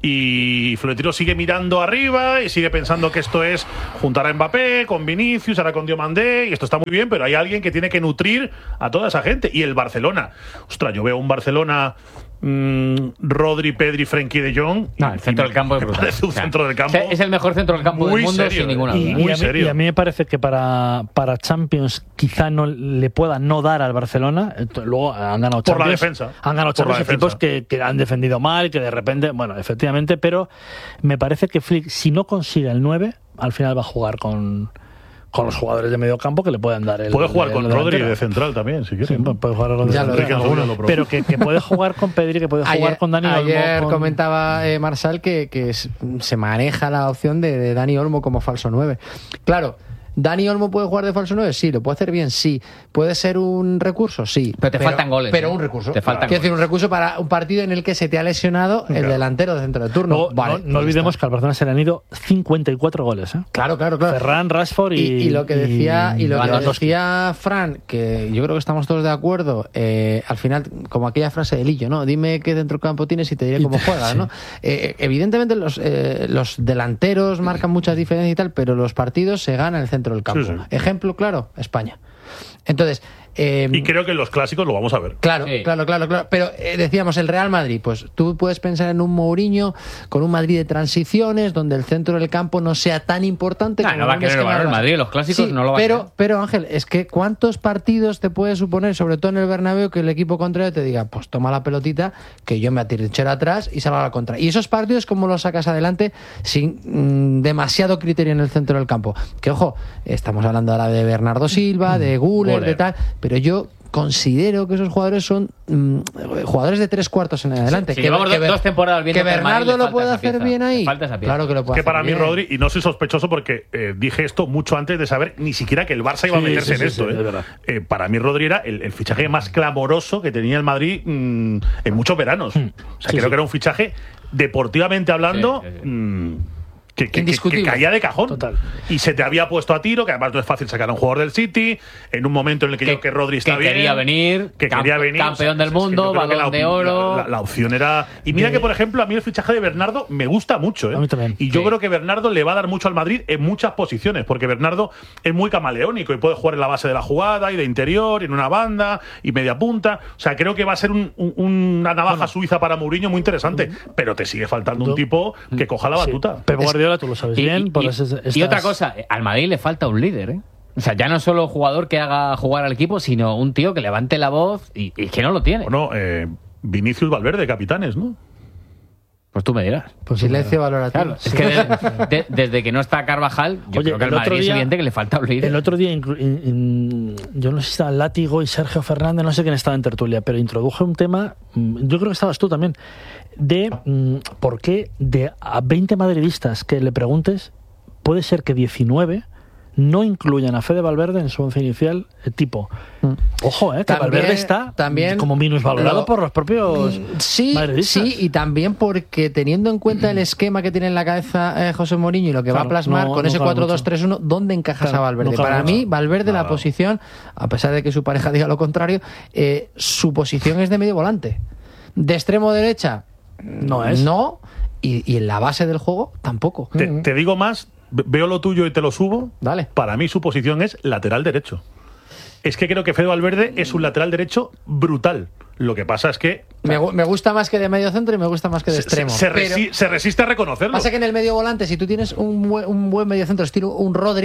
Y Florentino sigue mirando arriba y sigue pensando que esto es juntar a Mbappé con Vinicius, ahora con Diomandé, y esto está muy bien, pero hay alguien que tiene que nutrir a toda esa gente. Y el Barcelona, ostras, yo veo un Barcelona mm, Rodri, Pedri, Frenkie de Jong. No, el centro del campo es me brutal. parece un O sea, centro del campo. Es el mejor centro del campo muy del mundo serio, sin ninguna eh. duda. Y, Muy y a mí, serio. y a mí me parece que para, para Champions quizá no le pueda no dar al Barcelona. Ent- Luego han ganado Por la Champions. defensa. Han ganado Por la Champions equipos defensa. que, que han defendido mal, que de repente, bueno, efectivamente, pero me parece que Flick, si no consigue el nueve, al final va a jugar con, con los jugadores de medio campo que le puedan dar el. Puede jugar el con delantero. Rodri de central también, si quiere. Sí, puede jugar con Ya lo Rodri, veremos, alguno, ya lo probó. pero que, que puede jugar con Pedri, que puede jugar Ayer, con Dani Olmo. ayer con- comentaba eh, Marsal que, que es- se maneja la opción de, de Dani Olmo como falso nueve. Claro, ¿Dani Olmo puede jugar de falso nueve? Sí. ¿Lo puede hacer bien? Sí. ¿Puede ser un recurso? Sí. Pero te faltan goles, Pero ¿eh? un recurso. Te faltan Quiero decir, un recurso para un partido en el que se te ha lesionado el Claro. delantero de centro de turno. Luego, Vale, no, pues no olvidemos que al Barcelona se le han ido cincuenta y cuatro goles. ¿eh? Claro, claro, claro. Ferran, Rashford y, Y, y lo que decía y lo que Lewandowski. decía Fran, que yo creo que estamos todos de acuerdo, eh, al final, como aquella frase de Lillo, ¿no? Dime qué centrocampo tienes y te diré cómo juegas, Sí. ¿no? Eh, evidentemente los, eh, los delanteros marcan muchas diferencias y tal, pero los partidos se ganan en el centro del campo. Sí, sí. Ejemplo claro, España. Entonces, eh, Y creo que en los clásicos lo vamos a ver. Claro, claro, claro, claro. Pero eh, decíamos, el Real Madrid, pues tú puedes pensar en un Mourinho con un Madrid de transiciones, donde el centro del campo no sea tan importante. Nah, como no va a un querer esquema el del Barça. Madrid, los clásicos Sí, no lo va a pero, querer. pero Ángel, es que ¿cuántos partidos te puede suponer, sobre todo en el Bernabéu, que el equipo contrario te diga, pues toma la pelotita, que yo me atrinchero atrás y salga a la contra? Y esos partidos, ¿cómo los sacas adelante sin mm, demasiado criterio en el centro del campo? Que ojo, estamos hablando ahora de Bernardo Silva, de Güler, Güler. de tal, pero yo considero que esos jugadores son mm, jugadores de tres cuartos en adelante. Sí, que, llevamos que, do- dos temporadas viendo que que al Madrid Bernardo le lo falta puede esa hacer pieza. bien ahí. Le falta esa pieza. Claro que lo puede Que hacer para mí bien. Rodri, y no soy sospechoso porque eh, dije esto mucho antes de saber ni siquiera que el Barça iba a Sí, meterse sí, en sí, esto. sí, eh. es verdad. Eh, para mí Rodri era el, el fichaje más clamoroso que tenía el Madrid mm, en muchos veranos. O sea, Sí, creo sí. que era un fichaje deportivamente hablando. Sí, sí, sí. mm, que, que- que- Indiscutible. que caía de cajón. Total. Y se te había puesto a tiro, que además no es fácil sacar a un jugador del City, en un momento en el que, yo creo que Rodri está que bien. quería venir, que campe- quería venir. campeón del es que yo mundo, creo que balón la- de oro. La, la- la opción era. Y mira que, por ejemplo, a mí el fichaje de Bernardo me gusta mucho. ¿eh? A mí también. Y yo Sí. creo que Bernardo le va a dar mucho al Madrid en muchas posiciones, porque Bernardo es muy camaleónico y puede jugar en la base de la jugada y de interior, y en una banda y media punta. O sea, creo que va a ser un- un- una navaja suiza para Mourinho muy interesante, pero te sigue faltando un Yo- tipo que coja la Sí. batuta. Pep Guardiola, tú lo sabes Y, bien. y- por y- eso es- y estás- otra cosa, al Madrid le falta un líder, ¿eh? O sea, ya no solo jugador que haga jugar al equipo, sino un tío que levante la voz y, y que no lo tiene. Bueno, eh, Vinicius Valverde, capitanes, ¿no? Pues tú me dirás. Pues Silencio valorativo. Claro, es que de- de- desde que no está Carvajal, yo Oye, creo que al el otro Madrid es día- evidente que le falta un líder. El otro día, inclu- in- in- yo no sé si estaba Látigo y Sergio Fernández, no sé quién estaba en tertulia, pero introduje un tema, mm, yo creo que estabas tú también, de mm, por qué de a veinte madridistas que le preguntes, puede ser que diecinueve no incluyan a Fede Valverde en su once inicial, eh, tipo. Ojo, eh, que También- Valverde está también como minusvalorado lo- por los propios Sí, madridistas. sí, y también porque teniendo en cuenta el esquema que tiene en la cabeza eh, José Mourinho y lo que va Claro, a plasmar no- con no ese cabe cuatro dos mucho. tres uno, ¿dónde encajas Claro, a Valverde? no cabe Para mucho. mí, Valverde, la Nada. posición, a pesar de que su pareja diga lo contrario, eh, su posición es de medio volante. De extremo derecha, No es. No, y, y en la base del juego, tampoco. Te, te digo más, ve- veo lo tuyo y te lo subo. Dale. Para mí su posición es lateral derecho. Es que creo que Fede Valverde es un lateral derecho brutal. Lo que pasa es que Me, gu- me gusta más que de medio centro y me gusta más que de se, extremo. se Pero- resi- se resiste a reconocerlo. Pasa que en el medio volante, si tú tienes un buen, un buen medio centro, estilo un Rodri,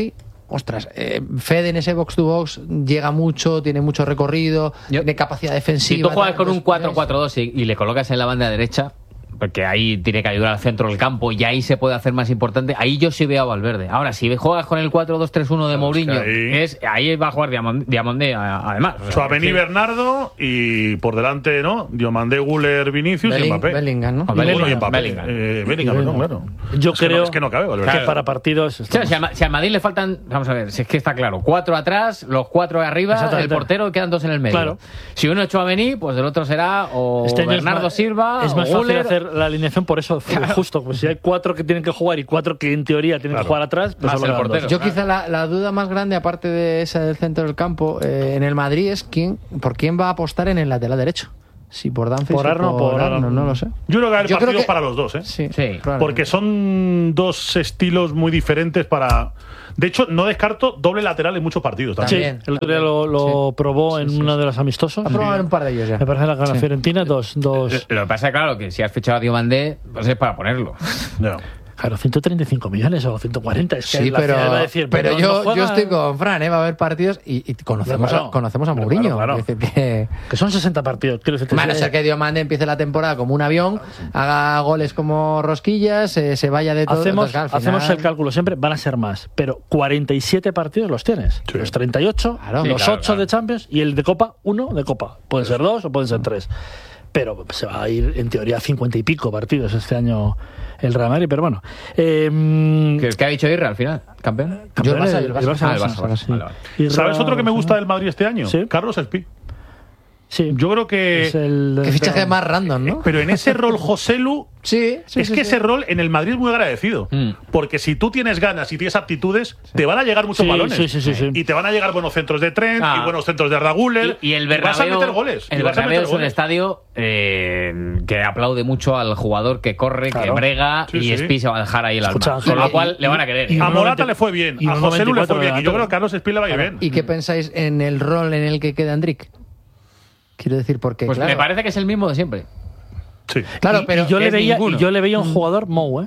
ostras, eh, Fede en ese box to box llega mucho, tiene mucho recorrido, Yo, tiene capacidad defensiva. Si tú juegas con un entonces, cuatro cuatro dos y, y le colocas en la banda derecha, porque ahí tiene que ayudar al centro del campo y ahí se puede hacer más importante, ahí yo sí veo a Valverde. Ahora, si juegas con el cuatro dos tres uno de Mourinho, es que ahí- es, ahí va a jugar Diamond- Diamandé a- además. O sea, Tchouaméni, sí. Bernardo y por delante, ¿no? Diomandé, Guller, Vinicius Belling- y Mbappé. Bellingham, ¿no? Y bueno, y Bellingham, Mbappé. Bellingham. Eh, Bellingham, perdón, claro. Yo Es que creo no- es que no cabe, Valverde. que para partidos... O sea, si, a, si a Madrid le faltan, vamos a ver, si es que está claro, cuatro atrás, los cuatro arriba, el Exactamente. portero, quedan dos en el medio. Claro. Si uno es Tchouaméni, pues el otro será o Este año es Bernardo más- Silva es o más fácil Guller. hacer la alineación por eso, justo. Pues si hay cuatro que tienen que jugar y cuatro que en teoría tienen Claro. que jugar atrás, pues Más solo el quedan portero. dos. Yo quizá la, la duda más grande, aparte de esa del centro del campo, eh, en el Madrid es quién, por quién va a apostar en el lateral derecho. Si por Dumfries Por o Arno, por por Arno, Arno. no lo sé. Yo creo que hay Yo creo partidos que- para los dos, ¿eh? Sí, Sí. probablemente. Porque son dos estilos muy diferentes para... De hecho, no descarto doble lateral en muchos partidos Sí, también. También. el otro día lo, lo probó en uno de los amistosos. Ha probado en un par de ellos ya. Me parece la gana Sí. Fiorentina, dos, dos. Lo que pasa es claro que si has fichado a Diomandé, pues es para ponerlo. No. Claro, ciento treinta y cinco millones o ciento cuarenta. Es que Sí, la pero, ciudad va a decir, pero no yo, juega- yo estoy con Fran, ¿eh? Va a haber partidos y, y conocemos, Claro, a, conocemos a claro, Mourinho. claro. Es decir, que, Que son sesenta partidos. Quiero decirte, a no sí, ser que Diomande empiece la temporada como un avión, haga goles como rosquillas, eh, se vaya de todo. Hacemos, Entonces, claro, al hacemos final- el cálculo siempre, van a ser más, pero cuarenta y siete partidos los tienes. Sí. Los treinta y ocho, Claro. los Sí, claro, ocho claro. de Champions y el de Copa, uno de Copa. Pueden ser dos o pueden ser tres. Pero se va a ir, en teoría, a cincuenta y pico partidos este año el Real Madrid. Pero bueno. Eh, ¿Qué, qué ha dicho Irra al final? ¿Campeón? campeón Yo el le- Barça, el Barça, Ah, el Barça, Barça, Barça, sí. vale, vale. Y ¿Sabes Real- otro que me gusta del Madrid este año? Sí. Carlos Espí. Sí. Yo creo que... Es el- Qué fichaje más random, ¿no? Pero en ese rol Joselu, Sí, sí, es sí, que sí. ese rol en el Madrid es muy agradecido. Mm. Porque si tú tienes ganas y tienes aptitudes, te van a llegar muchos Sí, balones. sí, sí, sí, sí. Y te van a llegar buenos centros de Trent Ah. y buenos centros de Arda Güler. Y, y el vas a Bernabéu, meter goles. y el vas a Bernabéu meter es un goles. estadio eh, que aplaude mucho al jugador que corre, que Claro. brega Sí, y sí. Espí se va a dejar ahí el Escucha, alma. Con Ángel, lo cual y- le van a querer. y- A uno Morata noventa le fue bien, y a uno Joselu le noventa y cuatro fue bien. Y yo delantero. creo que a Carlos Espí le va a ir bien. ¿Y qué pensáis en el rol en el que queda Endrick? Quiero decir, porque Pues claro, me parece que es el mismo de siempre. Sí. claro, y- pero y yo le es veía ninguno. y yo le veía un jugador Mou, ¿eh?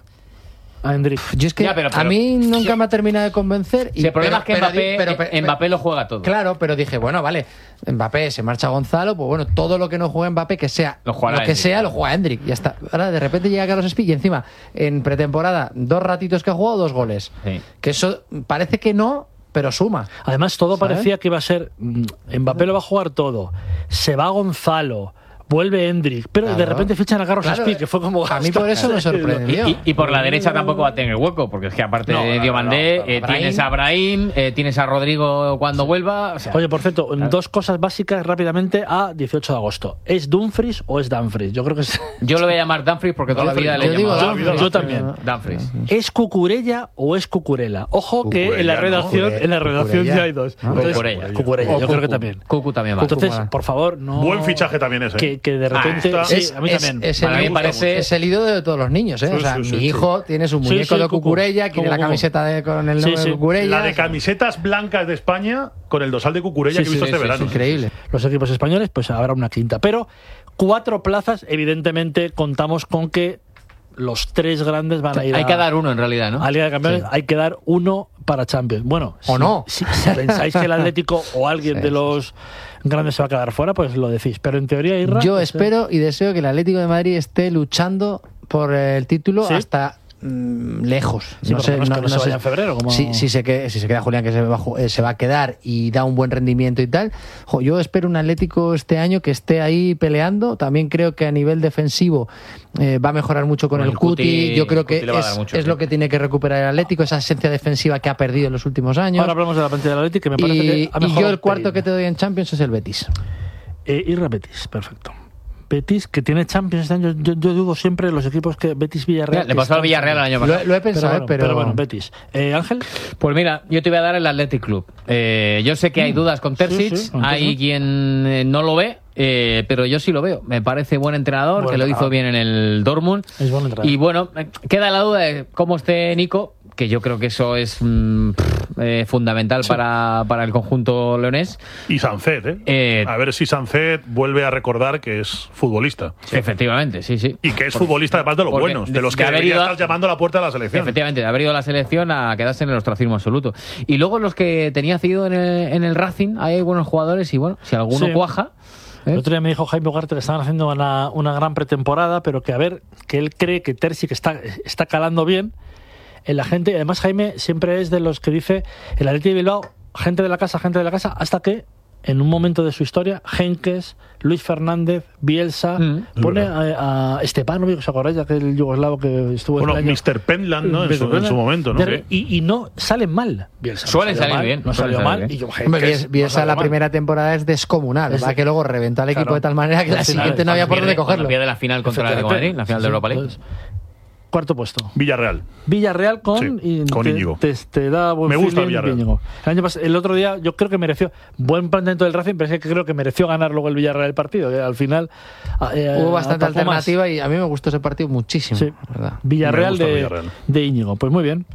A Endrick. yo es que Ya, pero- a pero- mí nunca me ha terminado de convencer. Y, Si el problema pero- es que pero di- Mbappé, pero- pero- Mbappé lo juega todo. Claro, pero dije, bueno, vale, Mbappé se marcha Gonzalo, pues bueno, todo lo que no juegue Mbappé, que sea Lo jugará que Endrick. sea, lo juega Endrick. Ya está. Ahora de repente llega Carlos Espí y encima, en pretemporada, dos ratitos que ha jugado, dos goles. Sí. Que eso parece que no, pero suma. Además, todo ¿Sabes? parecía que iba a ser. mm, Mbappé lo va a jugar todo. Se va Gonzalo. Vuelve Endrick. Pero Claro. de repente fichan a Carlos Claro, Espí, que fue como. a mí por eso me sorprendió. Y, y por la derecha tampoco va a tener hueco, porque es que aparte No, de no, Diomandé, no, no. eh, Brahim. tienes a Brahim, eh, tienes a Rodrigo cuando vuelva. O sea, Oye, por cierto, dos cosas básicas rápidamente a dieciocho de agosto. ¿Es Dumfries o es Dumfries? Yo creo que es. yo lo voy a llamar Dumfries porque toda la vida le he Yo digo llamado Dumfries. Yo también. Dumfries. ¿Es Cucurella o es Cucurella? Ojo que en la Cucurella, ¿no? redacción, en la redacción Cucurella. ya hay dos. ¿No? Entonces, Cucurella. Cucurella, O yo creo que Cucu. también. Cucu también va. Entonces, Cucurella. por favor, no. Buen fichaje también ese. Que, que de repente. está- sí, es, a mí es- también. es Para el, mí me parece- es el ídolo de todos los niños, ¿eh? Sí, o sea, sí, sí, mi sí. hijo tiene su Sí, muñeco sí, de Cucu. Cucurella, quiere Cucu, la Cucu. camiseta de- con el Sí, nombre sí. de Cucurella. La de camisetas blancas de España con el dosal de Cucurella Sí, que he visto sí, este sí, verano. sí, Increíble. Los equipos españoles, pues habrá una quinta. Pero cuatro plazas, evidentemente, contamos con que los tres grandes van a ir Hay a, que dar uno en realidad, ¿no? a Liga de Campeones. Sí. Hay que dar uno para Champions. Bueno, ¿O si, no? Si, si pensáis que el Atlético o alguien Sí, de sí, los grandes se va a quedar fuera, pues lo decís. Pero en teoría, Irra, Yo pues, espero y deseo que el Atlético de Madrid esté luchando por el título ¿Sí? hasta mm, lejos. Sí, por lo menos que no se vaya en febrero, como- Si, si, se queda, si se queda Julián, que se va, a ju- eh, se va a quedar y da un buen rendimiento y tal. Jo, yo espero un Atlético este año que esté ahí peleando. También creo que a nivel defensivo eh, va a mejorar mucho con Con el, el Cuti. Cuti, Yo creo el Cuti que le va a dar es, mucho, es sí. lo que tiene que recuperar el Atlético, esa esencia defensiva que ha perdido en los últimos años. ahora hablamos de la plantilla del Atlético, que me parece y, que ha y yo mejorado el un cuarto pelín. que te doy en Champions es el Betis. Eh, Irra Betis, perfecto. Betis, que tiene Champions este año. Yo, yo dudo siempre de los equipos que Betis Villarreal. Le que pasó al están- Villarreal el año Lo, pasado. lo he pensado, pero, eh, bueno, pero, pero bueno, Betis. Eh, Ángel, Pues mira, yo te voy a dar el Athletic Club. Eh, yo sé que hay dudas con Terzic, sí, con hay Terzic. quien eh, no lo ve, eh, pero yo sí lo veo. Me parece buen entrenador, Buen que lo entrenador. hizo bien en el Dortmund. es buen entrenador. Y bueno, eh, queda la duda de cómo esté Nico, que yo creo que eso es mm, eh, fundamental sí. para, para el conjunto leonés. Y Sancet, ¿eh? eh a ver si Sancet vuelve a recordar que es futbolista. Sí. Efectivamente, sí, sí. Y que es porque, futbolista además de los buenos, de, de los que debería estar llamando a la puerta de la selección. Efectivamente, de haber ido a la selección a quedarse en el ostracismo absoluto. Y luego los que tenía cedido en el, en el Racing, hay buenos jugadores y bueno, si alguno sí. cuaja... El otro día me dijo Jaime Ugarte que estaban haciendo una, una gran pretemporada, pero que a ver, que él cree que Terzi que está, está calando bien en la gente. Además, Jaime siempre es de los que dice el Athletic de Bilbao, gente de la casa, gente de la casa, hasta que en un momento de su historia, Henkes, Luis Fernández, Bielsa, mm, pone a, a Stepanovic, ¿os acordáis de aquel yugoslavo que estuvo bueno, en el año? mister Penland, ¿no? En su, en su momento, ¿no? De, y, y no salen mal, Bielsa. Suelen no salir mal, bien. No salió mal. Y yo, Bielsa, Bielsa no la mal. primera temporada es descomunal, es, va que luego reventó al equipo claro, de tal manera que la siguiente no había por dónde cogerlo. Pierde la final contra el Atlético de Madrid, la final de Europa League. Cuarto puesto. Villarreal. Villarreal con, sí, y con te, Íñigo. Te, te da buen Me gusta el Villarreal. El, año pasado, el otro día yo creo que mereció buen planteamiento del Racing, pero es que creo que mereció ganar luego el Villarreal el partido. Que al final eh, hubo bastante alternativa más. Y a mí me gustó ese partido muchísimo. Sí. ¿Verdad? Villarreal, de, Villarreal de Íñigo. Pues muy bien.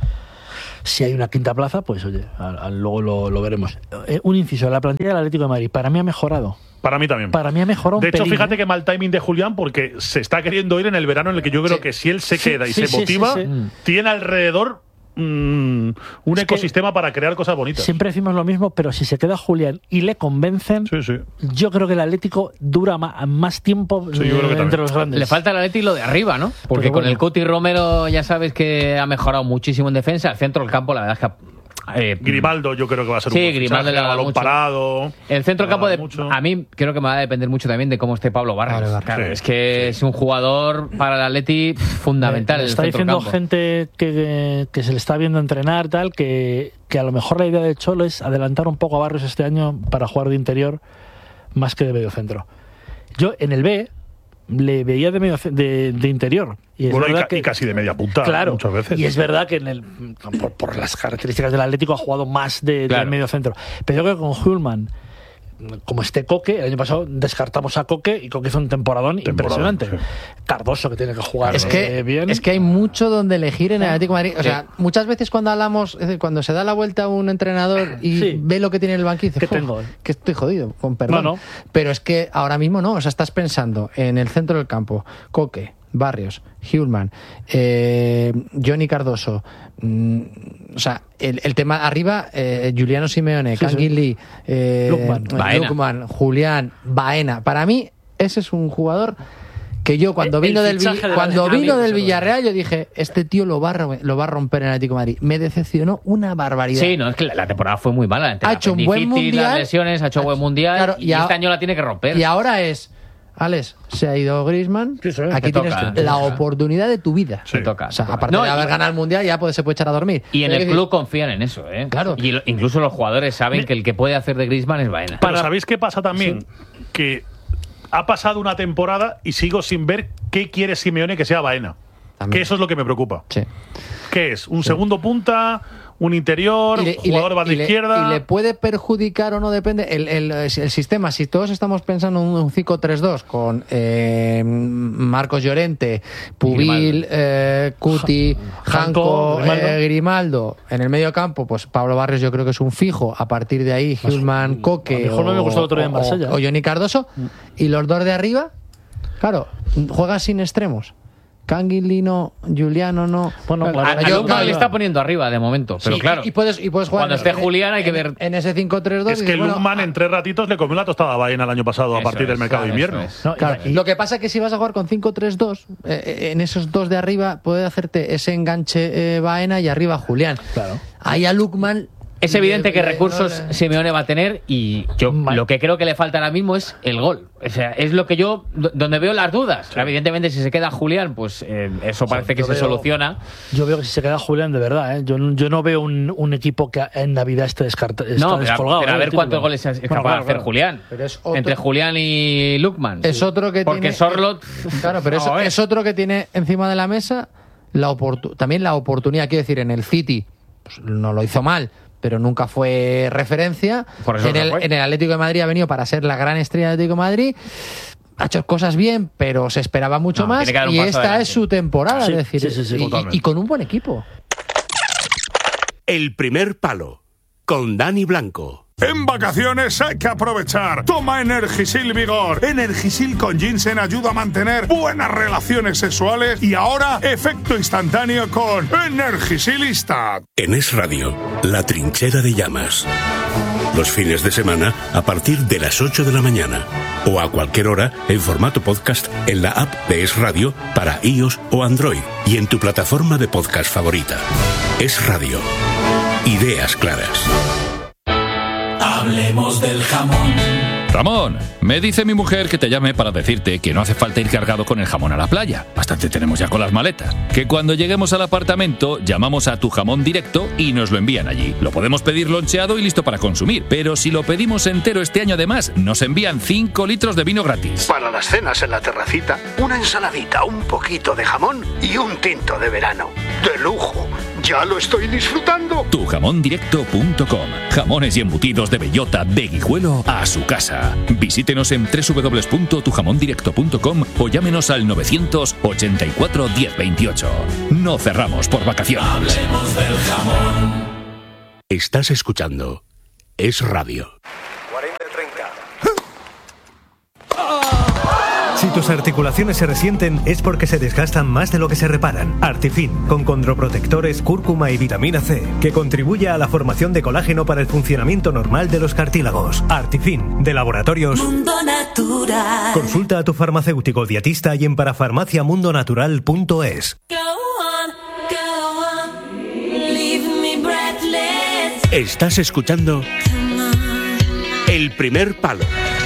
Si hay una quinta plaza, pues oye, a, a, luego lo, lo veremos. Eh, un inciso, la plantilla del Atlético de Madrid para mí ha mejorado. Para mí también. Para mí ha mejorado un De hecho, pelín, fíjate ¿eh? que mal timing de Julián porque se está queriendo ir en el verano en el que yo creo sí. que si él se sí, queda y sí, se sí, motiva, sí, sí. tiene alrededor mmm, un es ecosistema para crear cosas bonitas. Siempre decimos lo mismo, pero si se queda Julián y le convencen, sí, sí. yo creo que el Atlético dura más, más tiempo sí, eh, entre los grandes. Le falta al Atlético lo de arriba, ¿no? Porque bueno. con el Cuti Romero ya sabes que ha mejorado muchísimo en defensa. El centro del campo, la verdad es que Eh, Grimaldo yo creo que va a ser sí, un buen Grimaldo fichaje, balón mucho. parado. El centro campo de, mucho. a mí creo que me va a depender mucho también de cómo esté Pablo Barrios. Claro, claro. Sí, es que sí. es un jugador para el Atleti fundamental. Me, me está el diciendo campo. gente que, que se le está viendo entrenar tal que, que a lo mejor la idea de Cholo es adelantar un poco a Barrios este año para jugar de interior más que de medio centro. Yo en el B le veía de, medio, de, de interior. Y es bueno, verdad y, ca que, y casi de media punta claro, muchas veces. Y es verdad que en el, por, por las características del Atlético ha jugado más de, claro. de medio centro. Pero yo creo que con Hulman, como esté Coque, el año pasado descartamos a Coque y Coque hizo un temporadón Temporada, impresionante. Sí. Cardoso, que tiene que jugar es que, eh, bien. Es que hay mucho donde elegir en el Atlético de Madrid. O sea, muchas veces cuando hablamos, es decir, cuando se da la vuelta a un entrenador y sí. ve lo que tiene en el banquillo, dice, ¿qué tengo? Que estoy jodido, con perdón. No, no. Pero es que ahora mismo no. O sea, estás pensando en el centro del campo, Coque, Barrios, Hulman, eh, Johnny Cardoso, mm, o sea, el, el tema arriba, eh, Giuliano Simeone, sí, Kangin sí. Lee, eh, Lukman, Lukman, Julián, Baena. Para mí, ese es un jugador que yo cuando vino del, de cuando vino del Villarreal yo dije, este tío lo va a, lo va a romper en el Atlético de Madrid. Me decepcionó una barbaridad. Sí, no, es que la, la temporada fue muy mala. Ha hecho un buen mundial. Las lesiones, ha hecho un buen mundial claro, y, y a, este año la tiene que romper. Y ahora es... Alex, se ha ido Griezmann. Sí, sí, aquí tienes toca, la toca. oportunidad de tu vida. Sí. Toca, o sea, toca. aparte no, de haber ganado el mundial, ya puede, se puede echar a dormir. Y en Pero el club confían en eso, ¿eh? Claro. Y lo, incluso los jugadores saben que el que puede hacer de Griezmann es Baena. Pero ¿sabéis qué pasa también? Sí. Que ha pasado una temporada y sigo sin ver qué quiere Simeone que sea Baena. También. Que eso es lo que me preocupa. Sí. ¿Qué es? ¿Un sí. segundo punta? ¿Un interior? Le, ¿Jugador le, banda y izquierda? Le, ¿Y le puede perjudicar o no? Depende. El, el, el sistema, si todos estamos pensando en un cinco tres dos con eh, Marcos Llorente, Pubil, eh, Cuti, Janko, Grimaldo. Eh, Grimaldo, en el medio campo, pues Pablo Barrios yo creo que es un fijo. A partir de ahí, Hulman, Coque mejor no me gustó el otro día en Marsella. O, o Johnny Cardoso. Y los dos de arriba, claro, juegas sin extremos. Canguilino, Juliano no. Bueno, claro, a, a yo, claro, le está poniendo arriba de momento, pero sí, claro. Y puedes, y puedes jugar cuando esté en, Julián hay en, que ver. En ese cinco tres dos. Es que bueno, Lukman en tres ratitos le comió la tostada a Baena el año pasado eso a partir es, del mercado de invierno. Es. No, claro, lo que pasa es que si vas a jugar con cinco tres dos, eh, en esos dos de arriba puede hacerte ese enganche eh, Baena y arriba Julián. Claro. Ahí a Lukman. Es evidente que recursos no, Simeone va a tener y yo mal. Lo que creo que le falta ahora mismo es el gol. O sea, es lo que yo, donde veo las dudas. Sí. Evidentemente, si se queda Julián, pues eh, eso parece o sea, que se veo, soluciona. Yo veo que si se queda Julián, de verdad, ¿eh? yo, yo no veo un, un equipo que en Navidad esté, descarta, está no, descolgado. Pero a ver ¿eh? cuántos goles es capaz bueno, claro, de hacer claro. Julián. Otro, entre Julián y Lukman. Es sí. otro que Porque tiene, Sorlot... Claro, pero no, es, es otro que tiene encima de la mesa la oportu también la oportunidad. Quiero decir, en el City pues, no lo hizo mal, pero nunca fue referencia. Por eso en, el, fue. en el Atlético de Madrid ha venido para ser la gran estrella del Atlético de Madrid. Ha hecho cosas bien, pero se esperaba mucho no, más. Y esta adelante. Es su temporada, sí, es decir, sí, sí, sí, y, y con un buen equipo. El primer palo, con Dani Blanco. En vacaciones hay que aprovechar. Toma Energisil Vigor. Energisil con ginseng ayuda a mantener buenas relaciones sexuales y ahora efecto instantáneo con Energisilista. En Es Radio, la trinchera de llamas. Los fines de semana a partir de las ocho de la mañana o a cualquier hora en formato podcast en la app de Es Radio para iOS o Android y en tu plataforma de podcast favorita. Es Radio. Ideas claras. Hablemos del jamón. Ramón, me dice mi mujer que te llame para decirte que no hace falta ir cargado con el jamón a la playa. Bastante tenemos ya con las maletas. Que cuando lleguemos al apartamento llamamos a Tu Jamón Directo y nos lo envían allí. Lo podemos pedir loncheado y listo para consumir. Pero si lo pedimos entero este año además, nos envían cinco litros de vino gratis. Para las cenas en la terracita, una ensaladita, un poquito de jamón y un tinto de verano. ¡De lujo! ¡Ya lo estoy disfrutando! tu jamón directo punto com. Jamones y embutidos de bellota de Guijuelo a su casa. Visítenos en doble u doble u doble u punto tu jamón directo punto com o llámenos al novecientos ochenta y cuatro diez veintiocho. No cerramos por vacaciones. Hablemos del jamón. Estás escuchando Es Radio. Si tus articulaciones se resienten es porque se desgastan más de lo que se reparan. Artifin, con condroprotectores, cúrcuma y vitamina C, que contribuye a la formación de colágeno para el funcionamiento normal de los cartílagos. Artifin, de Laboratorios Mundo Natural. Consulta a tu farmacéutico dietista y en parafarmacia mundo natural punto es. Estás escuchando El primer palo,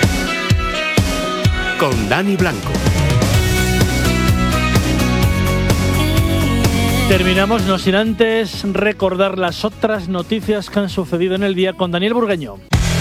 con Dani Blanco. Terminamos, no sin antes recordar las otras noticias que han sucedido en el día con Daniel Burgueño.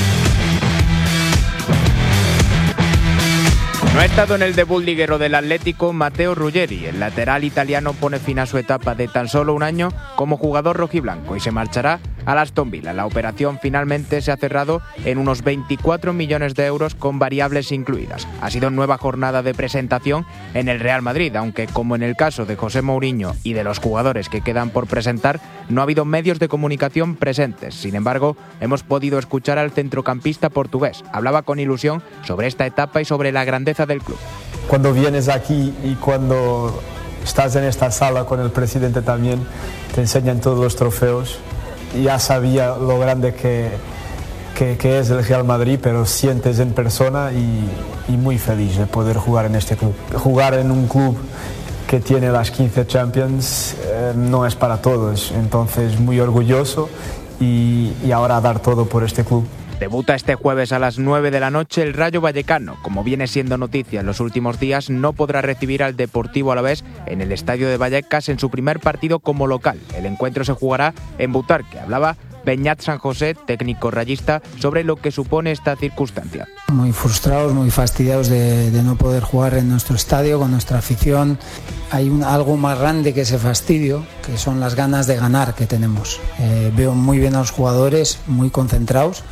No ha estado en el debut liguero del Atlético Matteo Ruggeri. El lateral italiano pone fin a su etapa de tan solo un año como jugador rojiblanco y se marchará al Aston Villa. La operación finalmente se ha cerrado en unos veinticuatro millones de euros con variables incluidas. Ha sido nueva jornada de presentación en el Real Madrid, aunque como en el caso de José Mourinho y de los jugadores que quedan por presentar, no ha habido medios de comunicación presentes. Sin embargo, hemos podido escuchar al centrocampista portugués. Hablaba con ilusión sobre esta etapa y sobre la grandeza del club. Cuando vienes aquí y cuando estás en esta sala con el presidente también, te enseñan todos los trofeos. Ya sabía lo grande que, que, que es el Real Madrid, pero sientes en persona y, y muy feliz de poder jugar en este club. Jugar en un club que tiene las quince Champions eh, no es para todos, entonces muy orgulloso y, y ahora dar todo por este club. Debuta este jueves a las nueve de la noche el Rayo Vallecano. Como viene siendo noticia en los últimos días, no podrá recibir al Deportivo Alavés en el estadio de Vallecas en su primer partido como local. El encuentro se jugará en Butarque. Hablaba Beñat San José, técnico rayista, sobre lo que supone esta circunstancia. Muy frustrados, muy fastidiados de, de no poder jugar en nuestro estadio con nuestra afición. Hay un, algo más grande que ese fastidio, que son las ganas de ganar que tenemos. Eh, veo muy bien a los jugadores, muy concentrados,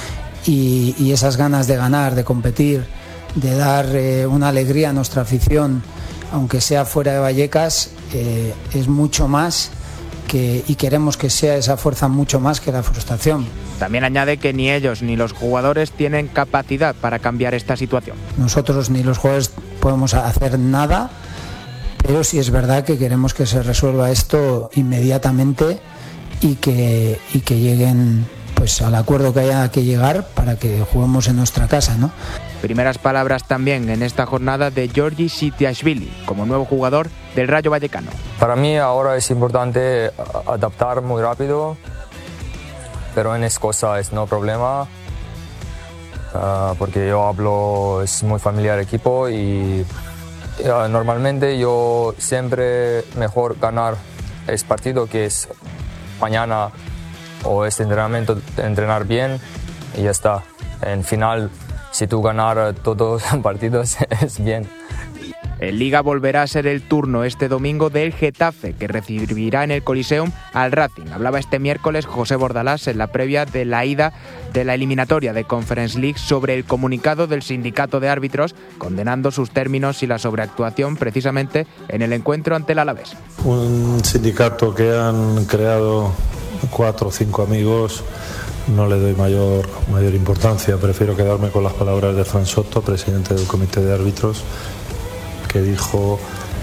y, y esas ganas de ganar, de competir, de dar eh, una alegría a nuestra afición, aunque sea fuera de Vallecas, eh, es mucho más. Que, y queremos que sea esa fuerza mucho más que la frustración. También añade que ni ellos ni los jugadores tienen capacidad para cambiar esta situación. Nosotros ni los jugadores podemos hacer nada, pero sí es verdad que queremos que se resuelva esto inmediatamente y que, y que lleguen pues al acuerdo que haya que llegar para que juguemos en nuestra casa, ¿no? Primeras palabras también en esta jornada de Giorgi Sitiashvili, como nuevo jugador del Rayo Vallecano. Para mí ahora es importante adaptar muy rápido, pero en Escocia es no problema, uh, porque yo hablo, es muy familiar el equipo y uh, normalmente yo siempre mejor ganar este partido que es mañana o este entrenamiento, entrenar bien y ya está. En final, si tú ganas todos los partidos, es bien. En Liga volverá a ser el turno este domingo del Getafe, que recibirá en el Coliseum al Racing. Hablaba este miércoles José Bordalás en la previa de la ida de la eliminatoria de Conference League sobre el comunicado del sindicato de árbitros condenando sus términos y la sobreactuación precisamente en el encuentro ante el Alavés. Un sindicato que han creado cuatro o cinco amigos no le doy mayor, mayor importancia. Prefiero quedarme con las palabras de Fran Soto, presidente del comité de árbitros, que dijo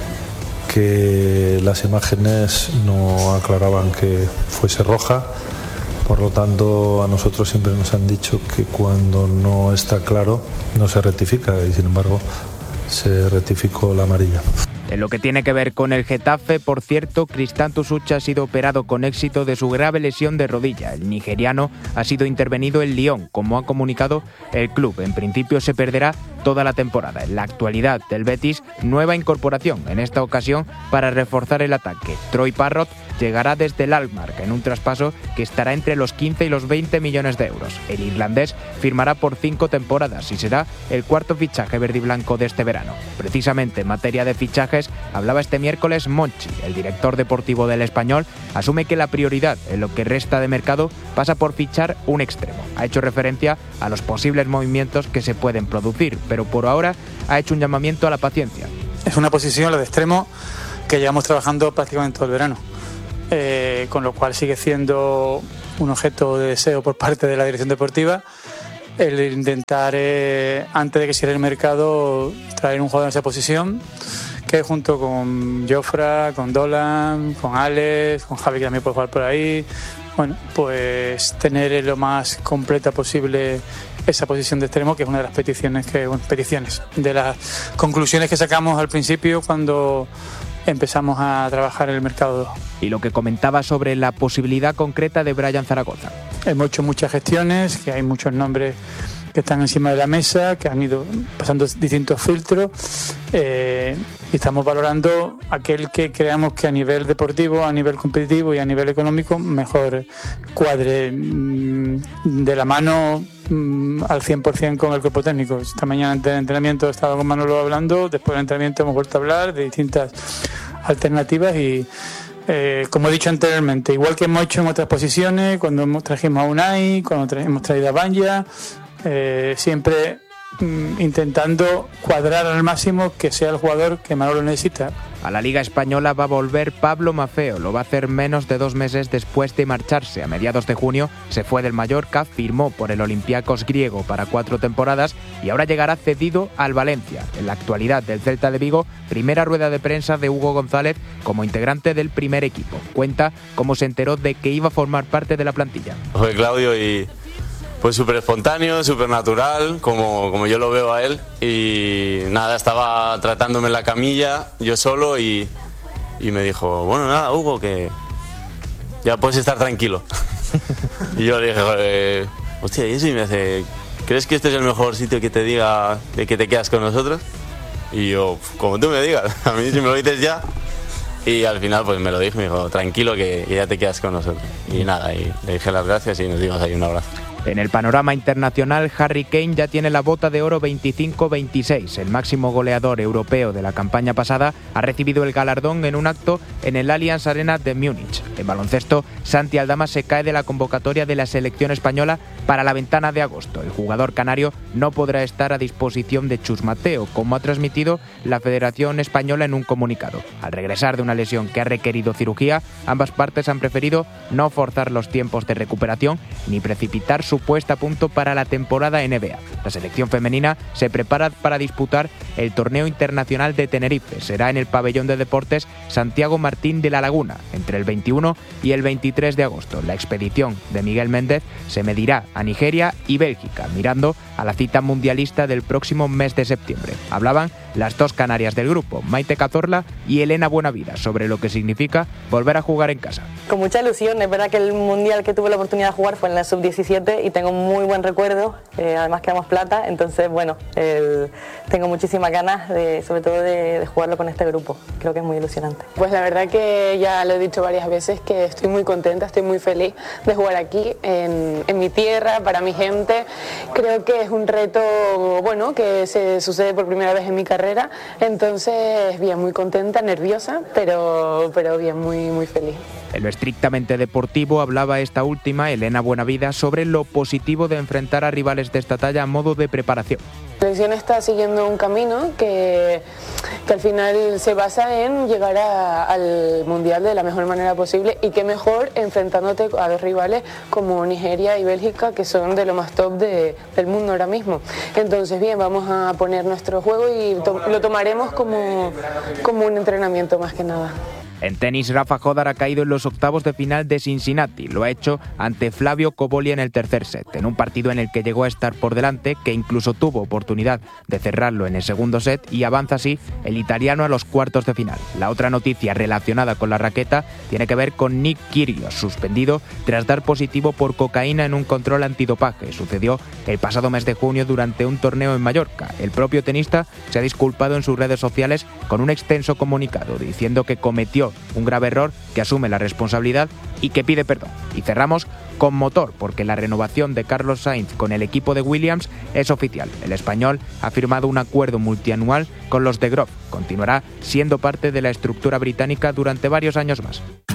que las imágenes no aclaraban que fuese roja. Por lo tanto, a nosotros siempre nos han dicho que cuando no está claro no se rectifica, y sin embargo se rectificó la amarilla. En lo que tiene que ver con el Getafe, por cierto, Cristanto Sucha ha sido operado con éxito de su grave lesión de rodilla. El nigeriano ha sido intervenido en Lyon, como ha comunicado el club. En principio se perderá toda la temporada. En la actualidad del Betis, nueva incorporación, en esta ocasión para reforzar el ataque. Troy Parrott llegará desde el Alkmaar, en un traspaso que estará entre los quince y los veinte millones de euros. El irlandés firmará por cinco temporadas y será el cuarto fichaje verde y blanco de este verano. Precisamente en materia de fichajes, hablaba este miércoles Monchi. El director deportivo del Español asume que la prioridad en lo que resta de mercado pasa por fichar un extremo. Ha hecho referencia a los posibles movimientos que se pueden producir, pero por ahora ha hecho un llamamiento a la paciencia. Es una posición, la de extremo, que llevamos trabajando prácticamente todo el verano. Eh, con lo cual sigue siendo un objeto de deseo por parte de la dirección deportiva el intentar, eh, antes de que cierre el mercado, traer un jugador en esa posición que junto con Jofra, con Dolan, con Alex, con Javi, que también puede jugar por ahí, bueno, pues tener lo más completa posible esa posición de extremo, que es una de las peticiones que, bueno, peticiones, de las conclusiones que sacamos al principio cuando empezamos a trabajar en el mercado. Y lo que comentaba sobre la posibilidad concreta de Brian Zaragoza. Hemos hecho muchas gestiones, que hay muchos nombres que están encima de la mesa, que han ido pasando distintos filtros, eh, y estamos valorando aquel que creamos que a nivel deportivo, a nivel competitivo y a nivel económico mejor cuadre mmm, de la mano mmm, al cien por ciento con el cuerpo técnico. Esta mañana antes del entrenamiento he estado con Manolo hablando, después del entrenamiento hemos vuelto a hablar de distintas alternativas y Eh, como he dicho anteriormente, igual que hemos hecho en otras posiciones, cuando hemos trajimos a Unai, cuando tra- hemos traído a Banja, eh, siempre mm, intentando cuadrar al máximo que sea el jugador que Manolo necesita. A la Liga Española va a volver Pablo Maffeo, lo va a hacer menos de dos meses después de marcharse. A mediados de junio se fue del Mallorca, firmó por el Olympiacos griego para cuatro temporadas y ahora llegará cedido al Valencia. En la actualidad del Celta de Vigo, primera rueda de prensa de Hugo González como integrante del primer equipo. Cuenta cómo se enteró de que iba a formar parte de la plantilla. Soy Claudio y pues súper espontáneo, súper natural, como, como yo lo veo a él. Y nada, estaba tratándome en la camilla, yo solo, y, y me dijo, bueno, nada, Hugo, que ya puedes estar tranquilo. Y yo le dije, eh, hostia, y eso, y me dice, ¿crees que este es el mejor sitio que te diga de que te quedas con nosotros? Y yo, como tú me digas, a mí si me lo dices ya. Y al final pues me lo dijo, me dijo, tranquilo que, que ya te quedas con nosotros. Y nada, y le dije las gracias y nos dimos ahí un abrazo. En el panorama internacional, Harry Kane ya tiene la bota de oro veinticinco veintiséis. El máximo goleador europeo de la campaña pasada ha recibido el galardón en un acto en el Allianz Arena de Múnich. En baloncesto, Santi Aldama se cae de la convocatoria de la selección española para la ventana de agosto. El jugador canario no podrá estar a disposición de Chus Mateo, como ha transmitido la Federación Española en un comunicado. Al regresar de una lesión que ha requerido cirugía, ambas partes han preferido no forzar los tiempos de recuperación ni precipitar su puesta a punto para la temporada N B A. La selección femenina se prepara para disputar el torneo internacional de Tenerife. Será en el pabellón de deportes Santiago Martín de la Laguna, entre el veintiuno y el veintitrés de agosto. La expedición de Miguel Méndez se medirá a Nigeria y Bélgica, mirando a la cita mundialista del próximo mes de septiembre. Hablaban las dos canarias del grupo, Maite Cazorla y Elena Buenavida, sobre lo que significa volver a jugar en casa. Con mucha ilusión, es verdad que el mundial que tuve la oportunidad de jugar fue en la sub diecisiete y tengo muy buen recuerdo, eh, además quedamos plata, entonces bueno, el, tengo muchísimas ganas de, sobre todo de, de jugarlo con este grupo, creo que es muy ilusionante. Pues la verdad que ya lo he dicho varias veces que estoy muy contenta, estoy muy feliz de jugar aquí en, en mi tierra, para mi gente. Creo que es un reto, bueno, que se sucede por primera vez en mi carrera, entonces bien, muy contenta, nerviosa, pero, pero bien, muy, muy feliz. En lo estrictamente deportivo hablaba esta última, Elena Buenavida, sobre lo positivo de enfrentar a rivales de esta talla a modo de preparación. La selección está siguiendo un camino que, que al final se basa en llegar a, al Mundial de la mejor manera posible, y qué mejor enfrentándote a dos rivales como Nigeria y Bélgica, que son de lo más top de, del mundo ahora mismo. Entonces bien, vamos a poner nuestro juego y to- lo tomaremos como, como un entrenamiento más que nada. En tenis, Rafa Jodar ha caído en los octavos de final de Cincinnati. Lo ha hecho ante Flavio Cobolli en el tercer set, en un partido en el que llegó a estar por delante, que incluso tuvo oportunidad de cerrarlo en el segundo set, y avanza así el italiano a los cuartos de final. La otra noticia relacionada con la raqueta tiene que ver con Nick Kyrgios, suspendido tras dar positivo por cocaína en un control antidopaje. Sucedió el pasado mes de junio durante un torneo en Mallorca. El propio tenista se ha disculpado en sus redes sociales con un extenso comunicado, diciendo que cometió un grave error, que asume la responsabilidad y que pide perdón. Y cerramos con motor, porque la renovación de Carlos Sainz con el equipo de Williams es oficial. El español ha firmado un acuerdo multianual con los de Grove. Continuará siendo parte de la estructura británica durante varios años más.